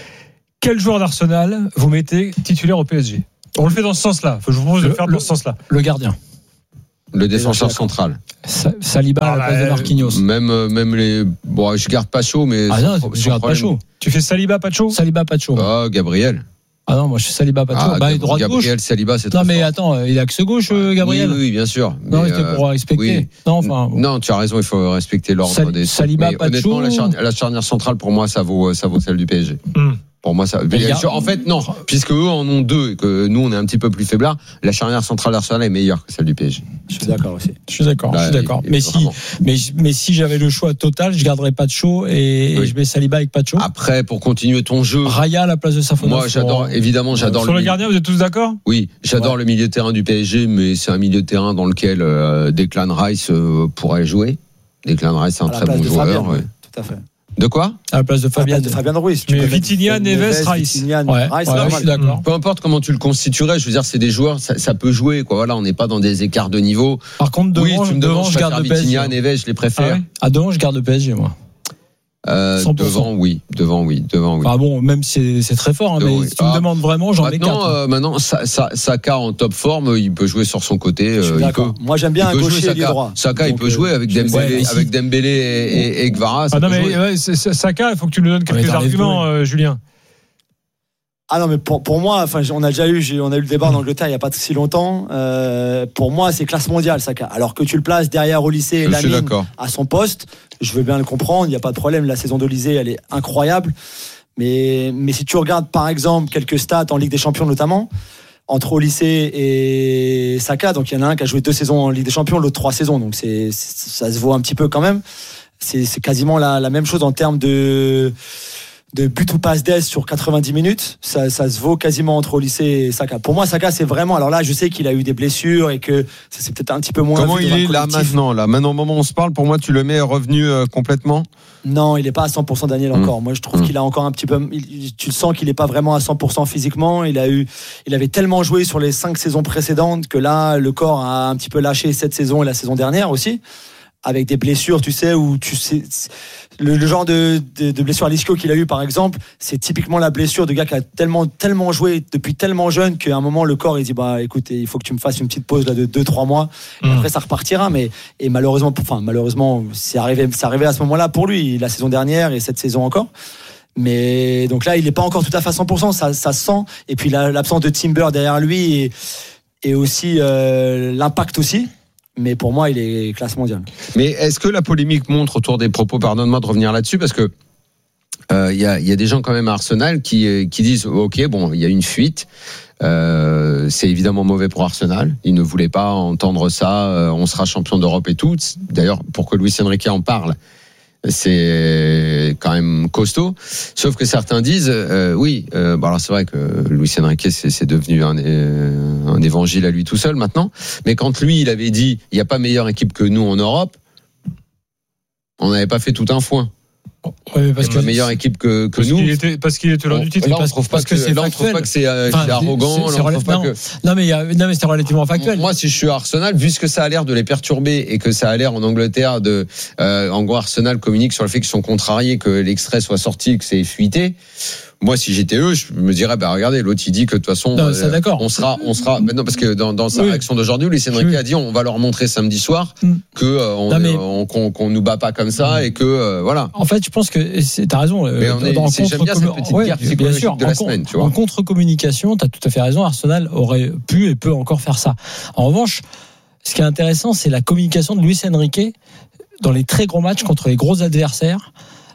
Speaker 2: Quel joueur d'Arsenal vous mettez titulaire au P S G ? On le fait dans ce sens-là. Je vous propose de le faire dans ce sens-là.
Speaker 1: Le gardien.
Speaker 3: Le défenseur central.
Speaker 1: Sa- Saliba ah, à la place bah, de Marquinhos.
Speaker 3: Même, même les. Bon, je garde pas chaud, mais.
Speaker 1: Ah non, je garde pas chaud.
Speaker 2: Tu fais Saliba, pas chaud ?
Speaker 1: Saliba, pas chaud.
Speaker 3: Ah, Gabriel.
Speaker 1: Ah non, moi je suis Saliba, pas chaud.
Speaker 3: Ah,
Speaker 1: bah, droite gauche.
Speaker 3: Gabriel, Saliba, c'est
Speaker 1: Non,
Speaker 3: très
Speaker 1: mais
Speaker 3: fort.
Speaker 1: attends, il a que ce gauche, Gabriel.
Speaker 3: Oui, oui, bien sûr.
Speaker 1: Non, c'était euh, pour respecter.
Speaker 3: Oui.
Speaker 1: Non, enfin. Bon.
Speaker 3: Non, tu as raison, il faut respecter l'ordre
Speaker 1: Sal-
Speaker 3: des.
Speaker 1: Saliba,
Speaker 3: mais
Speaker 1: pas
Speaker 3: honnêtement,
Speaker 1: chaud.
Speaker 3: la charnière, la charnière centrale, pour moi, ça vaut, ça vaut celle du P S G.
Speaker 2: Mm.
Speaker 3: Pour moi, ça.
Speaker 1: a...
Speaker 3: En fait, non, puisque eux en ont deux et que nous, on est un petit peu plus faiblards, la charnière centrale d'Arsenal est meilleure que celle du P S G.
Speaker 21: Je suis d'accord aussi.
Speaker 1: Je suis d'accord.
Speaker 3: Là,
Speaker 1: je suis d'accord.
Speaker 3: il,
Speaker 1: mais,
Speaker 3: vraiment.
Speaker 1: si, mais, mais si j'avais le choix total, je garderais Pacho et, oui. et je mets Saliba avec Pacho.
Speaker 3: Après, pour continuer ton jeu.
Speaker 1: Raya à la place de Safonov.
Speaker 3: Moi, j'adore, évidemment, j'adore.
Speaker 2: Sur
Speaker 3: le
Speaker 2: le gardien, vous êtes tous d'accord ?
Speaker 3: Oui, j'adore ouais. le milieu de terrain du P S G, mais c'est un milieu de terrain dans lequel euh, Declan Rice euh, pourrait jouer. Declan Rice, c'est un très bon joueur.
Speaker 21: Fabien,
Speaker 3: ouais.
Speaker 21: Tout à fait.
Speaker 3: De quoi ?
Speaker 1: À la place de Fabien.
Speaker 21: De Fabien Ruiz.
Speaker 2: Mais Vitinha, Neves, Rice.
Speaker 21: Vitinha,
Speaker 1: ouais,
Speaker 21: Rice,
Speaker 1: ouais, je suis d'accord.
Speaker 3: Peu importe comment tu le constituerais, je veux dire, c'est des joueurs, ça, ça peut jouer, quoi. Voilà, on n'est pas dans des écarts de niveau.
Speaker 1: Par contre, devant,
Speaker 3: oui, tu me
Speaker 1: devant
Speaker 3: demandes,
Speaker 1: je garde le P S G.
Speaker 3: Vitinha, Neves, je les préfère.
Speaker 1: Ah, ouais ah devant, je garde le P S G, moi.
Speaker 3: Euh, devant, oui, devant, oui, devant, oui.
Speaker 1: Ah bon, même si c'est, c'est très fort, hein, mais oui. si tu ah, me demandes vraiment, j'en mets quatre.
Speaker 3: Maintenant, euh, maintenant, Saka en top forme, il peut jouer sur son côté.
Speaker 21: Je suis d'accord.
Speaker 3: Peut,
Speaker 21: Moi, j'aime bien un gaucher et droit.
Speaker 3: Saka, il peut jouer avec Dembélé, ouais, avec Dembélé et, et, et Gvara.
Speaker 2: Ah non, mais ouais, c'est, c'est, Saka, il faut que tu nous donnes quelques arguments, euh, Julien.
Speaker 21: Ah non, mais pour, pour moi, enfin, on a déjà eu, j'ai, on a eu le débat en Angleterre il n'y a pas si longtemps. Euh, pour moi, c'est classe mondiale, Saka. Alors que tu le places derrière Olysée et Lamine à son poste, je veux bien le comprendre, il n'y a pas de problème. La saison d'Olysée, elle est incroyable. Mais, mais si tu regardes, par exemple, quelques stats en Ligue des Champions notamment, entre Olysée et Saka, donc il y en a un qui a joué deux saisons en Ligue des Champions, l'autre trois saisons, donc c'est, c'est ça se vaut un petit peu quand même. C'est, c'est quasiment la, la même chose en termes de... de but ou passe d'aise sur quatre-vingt-dix minutes, ça, ça se vaut quasiment entre Olysée et Saka. Pour moi, Saka, c'est vraiment. Alors là, je sais qu'il a eu des blessures et que c'est peut-être un petit peu moins.
Speaker 3: Comment il est là maintenant là maintenant, au moment où on se parle, pour moi, tu le mets revenu euh, complètement.
Speaker 21: Non, il n'est pas à cent pour cent Daniel encore. Mmh. Moi, je trouve mmh. qu'il a encore un petit peu. Il, tu le sens qu'il n'est pas vraiment à cent pour cent physiquement. Il a eu, il avait tellement joué sur les cinq saisons précédentes que là, le corps a un petit peu lâché cette saison et la saison dernière aussi. Avec des blessures, tu sais, où tu sais, le, le genre de, de, de blessure à l'ischio qu'il a eu, par exemple, c'est typiquement la blessure de gars qui a tellement, tellement joué depuis tellement jeune qu'à un moment, le corps, il dit, bah, écoute, il faut que tu me fasses une petite pause, là, de deux, trois mois. Et mmh. après, ça repartira. Mais, et malheureusement, enfin, malheureusement, c'est arrivé, c'est arrivé à ce moment-là pour lui, la saison dernière et cette saison encore. Mais, donc là, il n'est pas encore tout à fait à cent pour cent, ça, ça se sent. Et puis, la, l'absence de Timber derrière lui et, et aussi, euh, l'impact aussi. Mais pour moi, il est classe mondiale.
Speaker 3: Mais est-ce que la polémique montre autour des propos, pardonne-moi de revenir là-dessus, parce que il euh, y, a, y a des gens quand même à Arsenal qui, qui disent ok, bon, il y a une fuite, euh, c'est évidemment mauvais pour Arsenal. Ils ne voulaient pas entendre ça, euh, on sera champion d'Europe et tout. D'ailleurs, pour que Luis Enrique en parle, c'est quand même costaud. Sauf que certains disent, euh, oui, euh, bon alors c'est vrai que Luis Enrique c'est, c'est devenu un, euh, un évangile à lui tout seul maintenant. Mais quand lui il avait dit, il n'y a pas meilleure équipe que nous en Europe, on n'avait pas fait tout un foin.
Speaker 1: Ouais, parce
Speaker 3: que la meilleure équipe que, que
Speaker 2: parce
Speaker 3: nous.
Speaker 2: Qu'il était, parce qu'il était l'heure du titre.
Speaker 3: Là, on
Speaker 2: parce,
Speaker 3: trouve pas
Speaker 1: parce
Speaker 3: que, que c'est là, on trouve pas que c'est, euh, enfin, c'est arrogant.
Speaker 1: C'est, c'est
Speaker 3: là, on trouve pas
Speaker 1: non,
Speaker 3: que...
Speaker 1: non, mais il y a, non, mais c'est relativement factuel.
Speaker 3: Moi, si je suis à Arsenal, vu ce que ça a l'air de les perturber et que ça a l'air en Angleterre de, euh, en gros, Arsenal communique sur le fait qu'ils sont contrariés, que l'extrait soit sorti, que c'est fuité. Moi, si j'étais eux, je me dirais, bah, regardez, l'autre, il dit que de toute façon,
Speaker 1: non, euh, d'accord.
Speaker 3: on sera, on sera, bah, non, parce que dans, dans sa oui. réaction d'aujourd'hui, Luis Enrique oui. a dit, on va leur montrer samedi soir mm. que, euh, on, non, mais... on, qu'on, qu'on nous bat pas comme ça mm. et que, euh, voilà.
Speaker 1: En fait, je pense que c'est, t'as raison.
Speaker 3: Mais on est,
Speaker 1: dans
Speaker 3: c'est, j'aime bien cette petite
Speaker 1: ouais,
Speaker 3: guerre psychologique sûr, de la
Speaker 1: en,
Speaker 3: semaine, tu vois.
Speaker 1: En contre-communication, t'as tout à fait raison. Arsenal aurait pu et peut encore faire ça. En revanche, ce qui est intéressant, c'est la communication de Luis Enrique dans les très gros matchs contre les gros adversaires.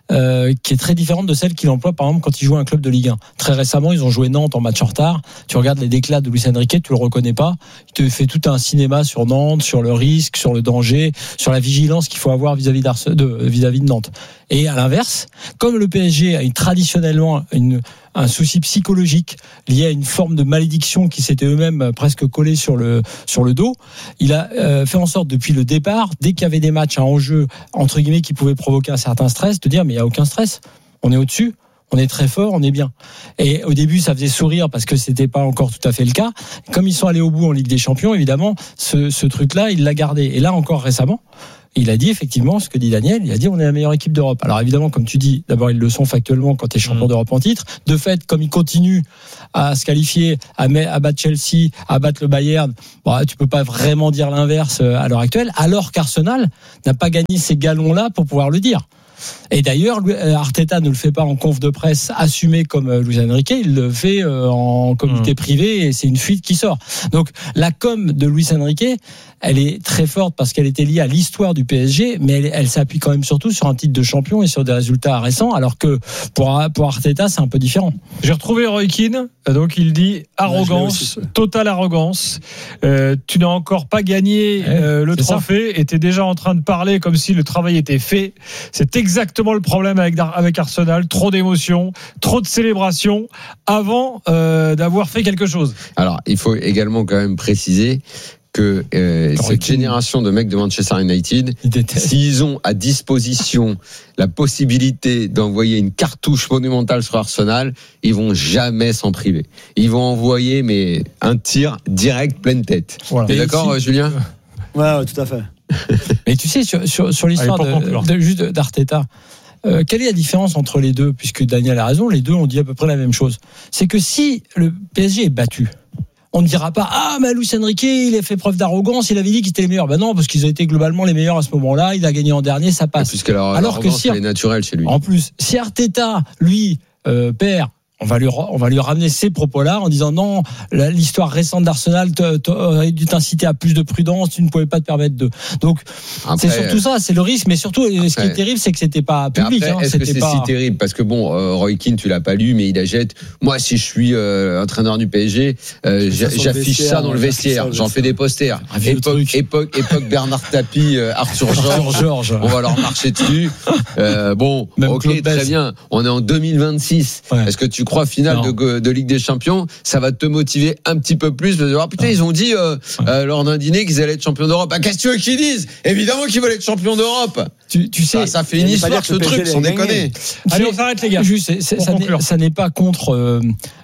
Speaker 1: euh, qui est très différente de celle qu'il emploie par exemple quand il joue à un club de Ligue un. Très récemment, ils ont joué Nantes en match en retard. Tu regardes les déclats de Luis Enrique, tu le reconnais pas. Il te fait tout un cinéma sur Nantes, sur le risque, sur le danger, sur la vigilance qu'il faut avoir vis-à-vis de, vis-à-vis de Nantes. Et à l'inverse, comme le P S G a une, traditionnellement une, un souci psychologique lié à une forme de malédiction qui s'était eux-mêmes presque collés sur le, sur le dos, il a euh, fait en sorte depuis le départ, dès qu'il y avait des matchs à enjeu, entre guillemets, qui pouvaient provoquer un certain stress, de dire mais il n'y a aucun stress, on est au-dessus. On est très fort, on est bien. Et au début, ça faisait sourire parce que c'était pas encore tout à fait le cas. Comme ils sont allés au bout en Ligue des Champions, évidemment, ce, ce truc-là, il l'a gardé. Et là, encore récemment, il a dit effectivement ce que dit Daniel. Il a dit on est la meilleure équipe d'Europe. Alors évidemment, comme tu dis, d'abord ils le sont factuellement quand tu es champion mmh. d'Europe en titre. De fait, comme ils continuent à se qualifier, à, à battre Chelsea, à battre le Bayern, bon, tu peux pas vraiment dire l'inverse à l'heure actuelle. Alors qu'Arsenal n'a pas gagné ces galons-là pour pouvoir le dire. Et d'ailleurs, Arteta ne le fait pas en conf de presse assumé comme Luis Enrique, il le fait en comité mmh. privé et c'est une fuite qui sort. Donc la com de Luis Enrique, elle est très forte parce qu'elle était liée à l'histoire du P S G, mais elle, elle s'appuie quand même surtout sur un titre de champion et sur des résultats récents, alors que pour, pour Arteta, c'est un peu différent.
Speaker 2: J'ai retrouvé Roy Keane, donc il dit arrogance, totale arrogance. Euh, tu n'as encore pas gagné ouais, euh, le trophée ça. Et tu es déjà en train de parler comme si le travail était fait. C'est exactement le problème avec, avec Arsenal, trop d'émotions, trop de célébrations avant euh, d'avoir fait quelque chose.
Speaker 3: Alors, il faut également quand même préciser que euh, cette génération de mecs de Manchester United, s'ils ont à disposition la possibilité d'envoyer une cartouche monumentale sur Arsenal, ils vont jamais s'en priver. Ils vont envoyer mais un tir direct pleine tête. Voilà. T'es d'accord, ici, Julien ?
Speaker 21: Ouais, ouais, tout à fait.
Speaker 1: Mais tu sais, sur, sur, sur l'histoire de, de, juste d'Arteta, euh, quelle est la différence entre les deux ? Puisque Daniel a raison, les deux ont dit à peu près la même chose. C'est que si le P S G est battu, on ne dira pas ah mais Luis Enrique il a fait preuve d'arrogance, il avait dit qu'ils étaient les meilleurs. Ben non, parce qu'ils ont été globalement les meilleurs à ce moment-là. Il a gagné en dernier, ça passe.
Speaker 3: Puisque leur, alors que si, elle est naturelle chez lui.
Speaker 1: En plus, si Arteta lui euh, perd. On va lui on va lui ramener ces propos-là en disant non, l'histoire récente d'Arsenal aurait dû t'inciter à plus de prudence, tu ne pouvais pas te permettre de. Donc après, c'est surtout ça, c'est le risque, mais surtout après, ce qui est terrible, c'est que c'était pas public.
Speaker 3: Après,
Speaker 1: hein,
Speaker 3: est-ce
Speaker 1: c'était
Speaker 3: que c'est
Speaker 1: pas...
Speaker 3: si terrible parce que bon, euh, Roy Keane, tu l'as pas lu, mais il achète. Moi, si je suis euh, entraîneur du P S G, euh, j'affiche ça dans le vestiaire, j'en fais des posters. Époque, époque, époque Bernard Tapie, euh, Arthur Georges. George. On va leur marcher dessus. Euh, bon, Même ok, Claude très Bess. Bien. On est en deux mille vingt-six. Ouais. Est-ce que tu crois finale de, de Ligue des Champions, ça va te motiver un petit peu plus de dire ah, putain, ils ont dit euh, euh, lors d'un dîner qu'ils allaient être champions d'Europe. Ah, qu'est-ce que tu veux qu'ils disent ? Évidemment qu'ils veulent être champions d'Europe.
Speaker 1: Tu, tu sais,
Speaker 3: ça, ça fait une histoire ce truc, sans déconner.
Speaker 2: Allez, on s'arrête les gars.
Speaker 1: Juste, c'est, c'est, ça, n'est, ça n'est pas contre euh,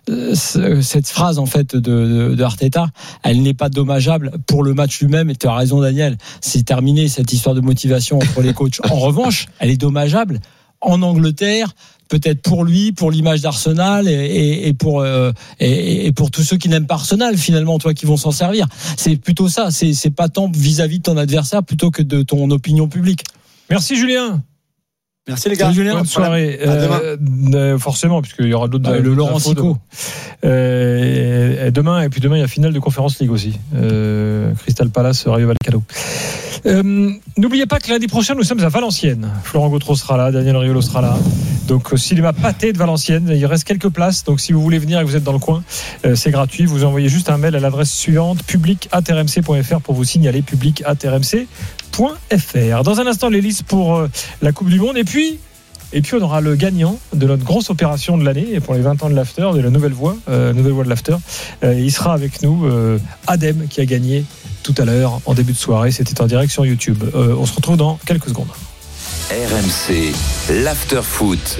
Speaker 1: cette phrase en fait de, de, de Arteta. Elle n'est pas dommageable pour le match lui-même. Et tu as raison, Daniel. C'est terminé cette histoire de motivation entre les coachs. En revanche, elle est dommageable en Angleterre. Peut-être pour lui, pour l'image d'Arsenal et, et, et pour euh, et, et pour tous ceux qui n'aiment pas Arsenal finalement, toi qui vont s'en servir. C'est plutôt ça. C'est c'est pas tant vis-à-vis de ton adversaire plutôt que de ton opinion publique.
Speaker 2: Merci Julien.
Speaker 21: Merci les gars.
Speaker 2: Salut Julien. Bonne soirée. Euh, euh, forcément, puisqu'il y aura d'autres.
Speaker 1: Euh, le Laurent Sico.
Speaker 2: Euh, et demain et puis demain il y a finale de Conference League aussi. Euh, Crystal Palace, Rayo Vallecano. Euh, n'oubliez pas que lundi prochain nous sommes à Valenciennes. Florent Gautreau sera là, Daniel Riolo sera là. Donc cinéma pâté de Valenciennes, il reste quelques places. Donc si vous voulez venir et que vous êtes dans le coin, euh, c'est gratuit. Vous envoyez juste un mail à l'adresse suivante public arobase r m c point f r pour vous signaler public arobase r m c point f r. Dans un instant les listes pour euh, la Coupe du Monde et puis Et puis on aura le gagnant de notre grosse opération de l'année et pour les vingt ans de l'After, de la nouvelle voix, euh, nouvelle voix de l'After. Euh, il sera avec nous, euh, Adem, qui a gagné tout à l'heure en début de soirée. C'était en direct sur YouTube. Euh, on se retrouve dans quelques secondes.
Speaker 4: R M C, l'After Foot.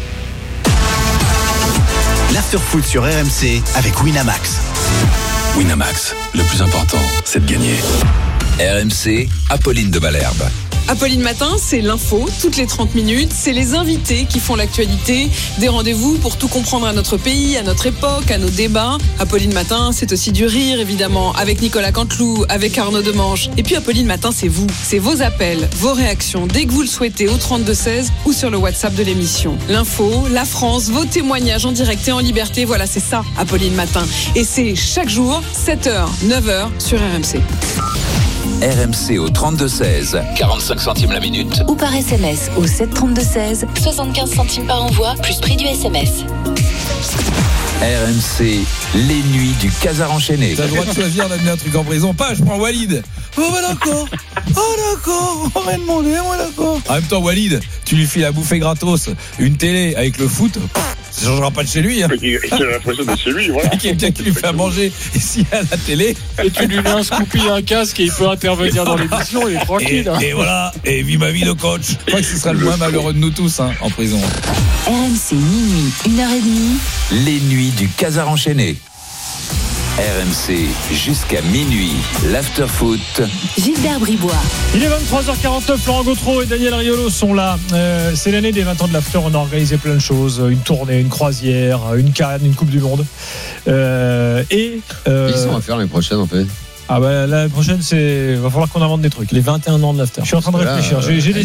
Speaker 12: L'After Foot sur R M C avec Winamax.
Speaker 13: Winamax, le plus important, c'est de gagner.
Speaker 4: R M C, Apolline de Malherbe.
Speaker 6: Apolline Matin, c'est l'info, toutes les trente minutes. C'est les invités qui font l'actualité. Des rendez-vous pour tout comprendre à notre pays, à notre époque, à nos débats. Apolline Matin, c'est aussi du rire, évidemment, avec Nicolas Canteloup, avec Arnaud Demange. Et puis Apolline Matin, c'est vous. C'est vos appels, vos réactions, dès que vous le souhaitez, au trente-deux seize ou sur le WhatsApp de l'émission. L'info, la France, vos témoignages en direct et en liberté. Voilà, c'est ça, Apolline Matin. Et c'est chaque jour, sept heures, neuf heures, sur R M C.
Speaker 4: R M C au trente-deux seize, quarante-cinq centimes la minute.
Speaker 5: Ou par S M S au sept trente-deux seize, soixante-quinze centimes par envoi, plus prix du S M S.
Speaker 4: R M C, les nuits du Casar enchaîné.
Speaker 7: T'as le droit de choisir d'amener un truc en prison. Pas, je prends Walid. Oh bah d'accord. Oh d'accord. On m'a demandé, ouais d'accord. En même temps, Walid, tu lui files à bouffer gratos une télé avec le foot. Ça changera pas de chez lui. Hein.
Speaker 15: Il a l'impression de chez lui, voilà.
Speaker 7: Il y a quelqu'un qui lui fait à manger ici à la télé.
Speaker 2: Et tu lui mets un Scoopy et un casque et il peut intervenir dans l'émission, il est tranquille.
Speaker 7: Et,
Speaker 2: hein.
Speaker 7: et voilà, et vive ma vie le coach. Je crois que ce sera le moins malheureux de nous tous hein, en prison.
Speaker 5: R M C minuit, une heure trente.
Speaker 4: Les nuits du Casar enchaîné. R M C jusqu'à minuit. L'afterfoot.
Speaker 5: Gilbert Bribois.
Speaker 2: Il est vingt-trois heures quarante-neuf, Laurent Gautreau et Daniel Riolo sont là. Euh, c'est l'année des vingt ans de l'after, on a organisé plein de choses. Une tournée, une croisière, une carrière, une Coupe du Monde. Euh, et. Euh,
Speaker 3: Ils sont à faire les prochaines en fait.
Speaker 2: Ah bah la prochaine, c'est va falloir qu'on invente des trucs.
Speaker 1: Les vingt et un ans de l'after.
Speaker 2: Je suis en train de réfléchir. J'ai, j'ai des